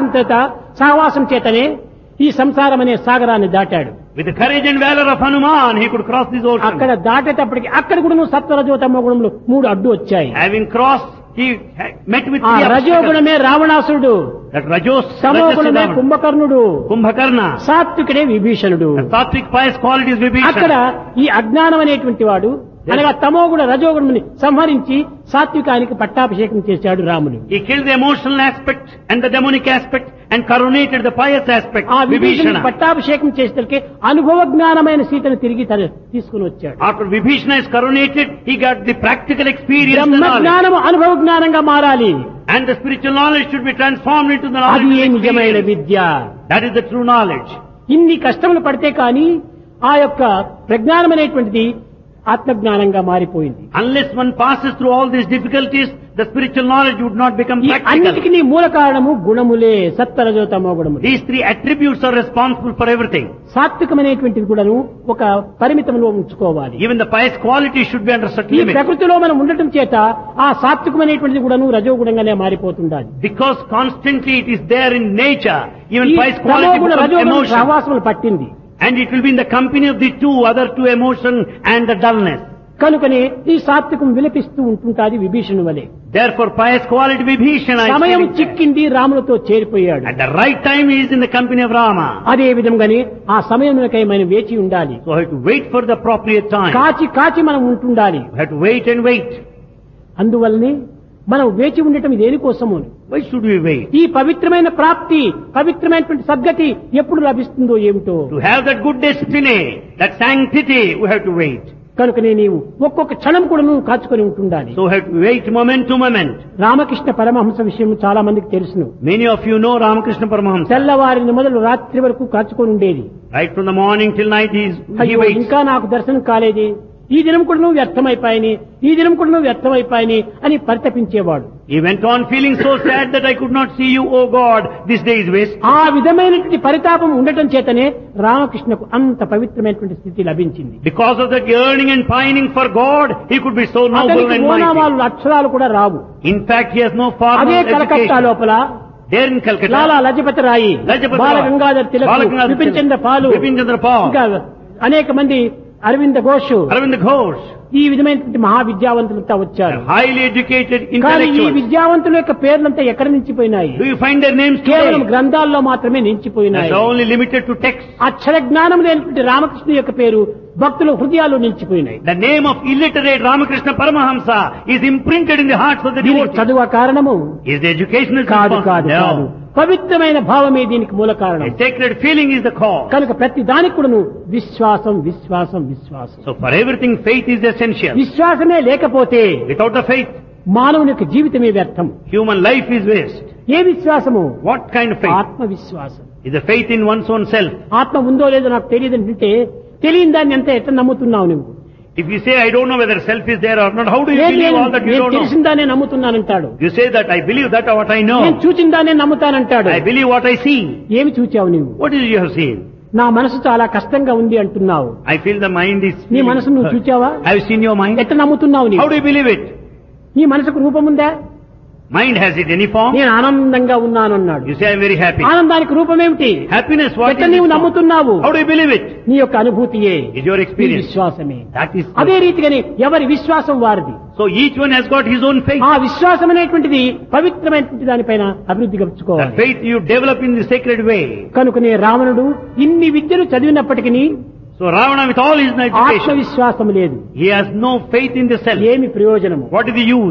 Speaker 1: సహవాసం చేతనే ఈ సంసారం అనే సాగరాన్ని దాటాడు.
Speaker 2: With the courage and valor of Hanuman, he could cross this ocean.
Speaker 1: అక్కడ దాటేటప్పటికి అక్కడ కూడా నువ్వు సత్వరజోతమ గుణములు 3 అడ్డు వచ్చాయి.
Speaker 2: Having crossed, he met with
Speaker 1: ఆ
Speaker 2: 3 obstacles.
Speaker 1: రజోగుణమే రావణాసురుడు,
Speaker 2: That Rajos,
Speaker 1: తమోగుణమే కుంభకర్ణుడు,
Speaker 2: Kumbhakarna.
Speaker 1: సాత్వికుడే విభీషణుడు.
Speaker 2: The sattvic pious qualities
Speaker 1: అక్కడ
Speaker 2: Vibhishana.
Speaker 1: ఈ అజ్ఞానం అనేటువంటి వాడు అనగా తమోగుణ రజోగుణముని సంహరించి సాత్వికానికి పట్టాభిషేకం చేశాడు రాముడు.
Speaker 2: He killed the emotional aspect and the demonic aspect and coronated the pious aspect,
Speaker 1: ఆ విభీషణుడికి
Speaker 2: Vibhishana.
Speaker 1: పట్టాభిషేకం చేసేసరికి అనుభవ జ్ఞానమైన సీతను తిరిగి తీసుకుని వచ్చాడు.
Speaker 2: After Vibhishana is coronated, he got the practical experience, the
Speaker 1: Brahma
Speaker 2: knowledge.
Speaker 1: జ్ఞానము అనుభవ జ్ఞానంగా మారాలి.
Speaker 2: And the spiritual knowledge should be transformed into the
Speaker 1: అది
Speaker 2: knowledge
Speaker 1: ఏ
Speaker 2: of
Speaker 1: నిజమైన
Speaker 2: experience.
Speaker 1: Vidya.
Speaker 2: That is the true knowledge.
Speaker 1: ఇన్ని కష్టములు పడితే కానీ ఆ యొక్క ప్రజ్ఞానం అనేటువంటిది ఆత్మజ్ఞానంగా మారిపోయింది.
Speaker 2: Unless one passes through all these difficulties, the spiritual knowledge would not become
Speaker 1: ఈ
Speaker 2: practical.
Speaker 1: అన్నిటికీ మూల కారణము గుణములే, సత్వరజోతమో గుణములు.
Speaker 2: These 3 attributes are responsible for everything.
Speaker 1: సాత్వికమైనటువంటిది కూడాను ఒక పరిమితంలో ఉంచుకోవాలి.
Speaker 2: Even the pious quality should be under certain
Speaker 1: ఈ
Speaker 2: limits.
Speaker 1: ప్రకృతిలో మనం ఉండటం చేత ఆ సాత్వికమైనటువంటిది కూడాను రజోగుణంగానే మారిపోతుండాలి.
Speaker 2: Because constantly it is there in nature, even
Speaker 1: ఈ
Speaker 2: pious quality
Speaker 1: తమోగుణ
Speaker 2: becomes
Speaker 1: రజోగుణ
Speaker 2: emotion.
Speaker 1: సహవాసములు పట్టింది.
Speaker 2: And it will be in the company of the other two emotion and the dullness.
Speaker 1: కనుకనే ఈ సాత్వికం విలపిస్తూ ఉంటుంటాది విభీషణుని వలె.
Speaker 2: Therefore pious quality Vibhishana is
Speaker 1: సమయం
Speaker 2: feeling sad.
Speaker 1: చిక్కింది, రాములతో చేరిపోయాడు.
Speaker 2: At the right time he is in the company of Rama.
Speaker 1: అదే విధంగానే ఆ సమయమునకై మనం వేచి ఉండాలి.
Speaker 2: So we have to wait for the appropriate time.
Speaker 1: కాచి మనం ఉంటుండాలి.
Speaker 2: We have to wait and wait.
Speaker 1: అందువల్లనే మనం వేచి ఉండటం దేనికోసము?
Speaker 2: Why should we wait?
Speaker 1: ఈ పవిత్రమైన ప్రాప్తి, పవిత్రమైనటువంటి సద్గతి ఎప్పుడు లభిస్తుందో ఏమిటో.
Speaker 2: To have that good destiny, that sanctity, we have to wait.
Speaker 1: కనుకనే నీవు ఒక్కొక్క క్షణం కూడా నువ్వు కాచుకొని ఉంటుండాలి.
Speaker 2: So we have to wait moment to moment.
Speaker 1: Ramakrishna Paramahamsa విషయం చాలా మందికి తెలుసును.
Speaker 2: Many of you know Ramakrishna Paramahamsa.
Speaker 1: తెల్లవారిని మొదలు రాత్రి వరకు కాచుకొని ఉండేది.
Speaker 2: Right from the morning till night he
Speaker 1: అయ్యో
Speaker 2: waits.
Speaker 1: ఇంకా నాకు దర్శనం కాలేది, ఈ దినం కూడా నువ్వు వ్యర్థమైపోయాని, ఈ దినం కూడా నువ్వు వ్యర్థమైపోయాని అని పరితపించేవాడు.
Speaker 2: He went on feeling so sad that I could not see you, oh God, this day is waste.
Speaker 1: ఆ విధమైనటువంటి పరితాపం ఉండటం చేతనే రామకృష్ణకు అంత పవిత్రమైనటువంటి స్థితి లభించింది.
Speaker 2: Because of that yearning and pining for God, he could be so noble
Speaker 1: అతనికి
Speaker 2: and mighty.
Speaker 1: ఓనామాలు అక్షరాలు కూడా రావు.
Speaker 2: In fact, he has no formal
Speaker 1: అదే కలకత్తా
Speaker 2: education.
Speaker 1: లోపల
Speaker 2: There in Calcutta,
Speaker 1: Lala Lajpat రాయి,
Speaker 2: Lajapati
Speaker 1: బాల
Speaker 2: Rai,
Speaker 1: గంగాధర్ తిలక్,
Speaker 2: Balaganga
Speaker 1: బిపిన్ చంద్ర పాలు,
Speaker 2: Bipin Chandra Pal,
Speaker 1: ఇంకా అనేక మంది, అరవింద ఘోష్,
Speaker 2: Arvind Ghosh,
Speaker 1: ఈ విధమైనటువంటి మహావిద్యావంతులంతా వచ్చారు.
Speaker 2: highly educated
Speaker 1: కానీ ఈ
Speaker 2: intellectuals.
Speaker 1: విద్యావంతుల యొక్క పేర్లంతా ఎక్కడ నిలిచిపోయినాయి?
Speaker 2: Do you find their names
Speaker 1: కేవలం
Speaker 2: today?
Speaker 1: గ్రంథాల్లో మాత్రమే నిలిచిపోయినాయి.
Speaker 2: That's only limited to text.
Speaker 1: అక్షర జ్ఞానం లేనటువంటి రామకృష్ణ యొక్క పేరు భక్తుల హృదయాల్లో నిలిచిపోయినాయి.
Speaker 2: The name of illiterate Ramakrishna Paramahamsa is imprinted in the hearts of the
Speaker 1: దీనికి
Speaker 2: devotees.
Speaker 1: చదువు కారణము
Speaker 2: Is the educational
Speaker 1: కాదు కాదు కాదు,
Speaker 2: No.
Speaker 1: పవిత్రమైన భావమే దీనికి మూల కారణం.
Speaker 2: A sacred feeling is the cause.
Speaker 1: కనుక ప్రతి దానికి కూడా విశ్వాసం విశ్వాసం విశ్వాసం.
Speaker 2: So for everything, faith is essential.
Speaker 1: విశ్వాసమే లేకపోతే
Speaker 2: Without the faith,
Speaker 1: మానవుని యొక్క జీవితమే వ్యర్థం.
Speaker 2: human life is waste.
Speaker 1: ఏ విశ్వాసము?
Speaker 2: What kind of faith?
Speaker 1: ఆత్మవిశ్వాసం.
Speaker 2: Is the faith in one's own self.
Speaker 1: ఆత్మ ఉందో లేదో నాకు తెలియదు అంటే తెలియని దాన్ని ఎంత ఎట్లా నమ్ముతున్నావు నువ్వు?
Speaker 2: If you say, I don't know whether self is there or not, how do you
Speaker 1: లేదు,
Speaker 2: believe all that you
Speaker 1: నేను
Speaker 2: don't know?
Speaker 1: తెలిసిన దాన్ని నమ్ముతున్నానంటాడు.
Speaker 2: You say that I believe that or what I
Speaker 1: నేను
Speaker 2: know.
Speaker 1: చూచిన దాన్ని నమ్ముతానంటాడు.
Speaker 2: I believe what I see.
Speaker 1: ఏమి చూచావు నువ్వు?
Speaker 2: What is it you have seen?
Speaker 1: నా మనసు చాలా కష్టంగా ఉంది అంటున్నావు.
Speaker 2: I feel the mind is...
Speaker 1: నీ మనసు నువ్వు చూచావా?
Speaker 2: Have you seen your mind?
Speaker 1: ఎట్లా నమ్ముతున్నావు
Speaker 2: How
Speaker 1: నీవు?
Speaker 2: do you believe it?
Speaker 1: నీ మనసుకు రూపం ఉందా?
Speaker 2: Mind has it any form?
Speaker 1: నేను ఆనందంగా ఉన్నాను అన్నాడు.
Speaker 2: You say, I'm very happy.
Speaker 1: ఆనందానికి రూపం ఏమిటి?
Speaker 2: Happiness, what
Speaker 1: ఎట్లా
Speaker 2: is
Speaker 1: నీవు
Speaker 2: it?
Speaker 1: నమ్ముతున్నావు?
Speaker 2: How do you believe it?
Speaker 1: నీ యొక్క అనుభూతియే,
Speaker 2: Is your
Speaker 1: నీ
Speaker 2: experience.
Speaker 1: విశ్వాసమే.
Speaker 2: That is...
Speaker 1: అదే రీతిగానే ఎవరి విశ్వాసం వారిది.
Speaker 2: So each one has got his own faith.
Speaker 1: ఆ విశ్వాసం అనేటువంటిది పవిత్రమైనటువంటి దానిపైన అభివృద్ధి
Speaker 2: The
Speaker 1: గడుచుకోవాలి.
Speaker 2: faith you develop in the sacred way.
Speaker 1: కనుకనే రావణుడు ఇన్ని విద్యలు చదివినప్పటికీ
Speaker 2: So Ravana, with all his education,
Speaker 1: ఆత్మవిశ్వాసం లేదు.
Speaker 2: he has no faith in the self.
Speaker 1: ఏమి ప్రయోజనము?
Speaker 2: What is the use?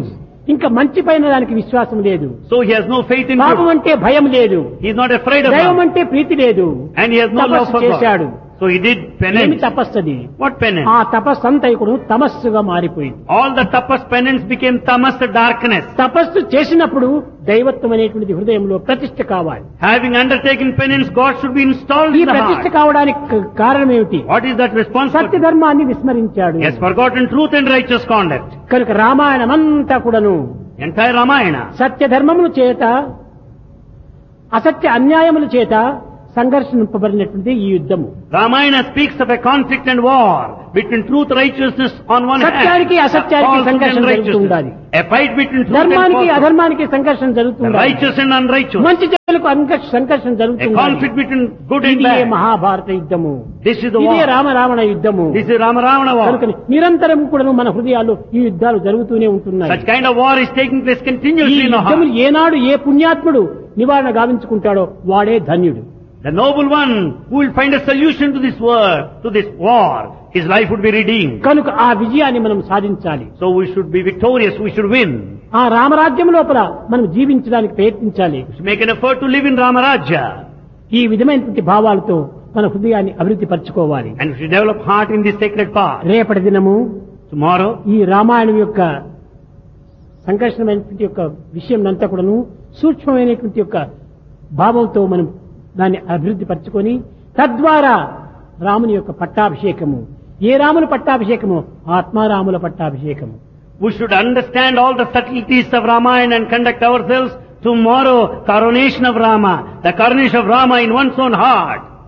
Speaker 1: ఇంకా మంచి పైన దానికి విశ్వాసం లేదు.
Speaker 2: So he has no faith in
Speaker 1: పాపం
Speaker 2: good.
Speaker 1: అంటే భయం లేదు.
Speaker 2: He is not afraid of
Speaker 1: దైవం
Speaker 2: God.
Speaker 1: అంటే ప్రీతి లేదు.
Speaker 2: And he has no love
Speaker 1: తపస్సు
Speaker 2: for
Speaker 1: చేశాడు.
Speaker 2: God. So he did
Speaker 1: ఏమి
Speaker 2: penance.
Speaker 1: తపస్సది?
Speaker 2: What penance?
Speaker 1: ఆ తపస్సు అంతా ఇప్పుడు తమస్సుగా మారిపోయింది.
Speaker 2: All the tapas penance became tamas, darkness.
Speaker 1: తపస్సు చేసినప్పుడు దైవత్వం అనేటువంటిది హృదయంలో ప్రతిష్ఠ కావాలి.
Speaker 2: Having undertaken penance, God should be installed
Speaker 1: ఈ
Speaker 2: in the
Speaker 1: ప్రతిష్ఠ
Speaker 2: heart.
Speaker 1: కావడానికి కారణం ఏమిటి?
Speaker 2: What is that
Speaker 1: Satya
Speaker 2: responsibility?
Speaker 1: ధర్మాన్ని విస్మరించాడు.
Speaker 2: He has forgotten truth and righteous conduct.
Speaker 1: కనుక రామాయణమంతా కూడాను
Speaker 2: Entire Ramayana.
Speaker 1: సత్య ధర్మముల చేత అసత్య అన్యాయముల చేత సంఘర్షింపబడినటువంటి ఈ యుద్ధము.
Speaker 2: Ramayana speaks of a conflict and war between truth, righteousness on one hand.
Speaker 1: సత్యానికి అసత్యానికి
Speaker 2: falsehood and
Speaker 1: సంఘర్షణ జరుగుతూ ఉండాలి.
Speaker 2: righteousness. A fight between truth and
Speaker 1: ధర్మానికి
Speaker 2: falsehood.
Speaker 1: అధర్మానికి సంఘర్షణ జరుగుతూ
Speaker 2: The
Speaker 1: ఉండాలి.
Speaker 2: righteous and unrighteous.
Speaker 1: మంచి చెడులకు సంఘర్షణ జరుగుతూ
Speaker 2: A
Speaker 1: ఉండాలి.
Speaker 2: conflict between good and
Speaker 1: ఇదే
Speaker 2: bad.
Speaker 1: మహాభారత యుద్ధము.
Speaker 2: This is the
Speaker 1: ఇదే
Speaker 2: war.
Speaker 1: రామరావణ యుద్ధము.
Speaker 2: This is Rama-Ravana war.
Speaker 1: కనుక నిరంతరం కూడా మన హృదయాల్లో ఈ యుద్ధాలు జరుగుతూనే ఉంటున్నాయి.
Speaker 2: Such kind of war is taking place
Speaker 1: ఈ
Speaker 2: continuously in the
Speaker 1: యుద్ధము
Speaker 2: heart.
Speaker 1: ఏనాడు ఏ పుణ్యాత్ముడు నివారణ గావించుకుంటాడో వాడే ధన్యుడు.
Speaker 2: The noble one who will find a solution to this war, his life would be redeemed.
Speaker 1: కనుక ఆ విజయాన్ని మనం సాధించాలి.
Speaker 2: So we should be victorious, we should win.
Speaker 1: ఆ రామరాజ్యం లోపల మనం జీవించడానికి ప్రయత్నించాలి.
Speaker 2: We should make an effort to live in Ramarajya.
Speaker 1: ఈ విధమైనటువంటి భావాలతో మన హృదయాన్ని అభివృద్ధి పరచుకోవాలి.
Speaker 2: And we should develop heart in this sacred path.
Speaker 1: రేపటి దినము
Speaker 2: Tomorrow,
Speaker 1: ఈ రామాయణం యొక్క సంఘర్షణమైనటువంటి యొక్క విషయం అంతా కూడాను సూక్ష్మమైనటువంటి యొక్క భావంతో మనం దాన్ని అభివృద్ధి పరచుకొని తద్వారా రాముని యొక్క పట్టాభిషేకము, ఏ రాముల పట్టాభిషేకము? ఆత్మారాముల పట్టాభిషేకము.
Speaker 2: we should understand all the subtleties of Ramayana and conduct ourselves tomorrow, coronation of Rama, the coronation of Rama in one's own heart.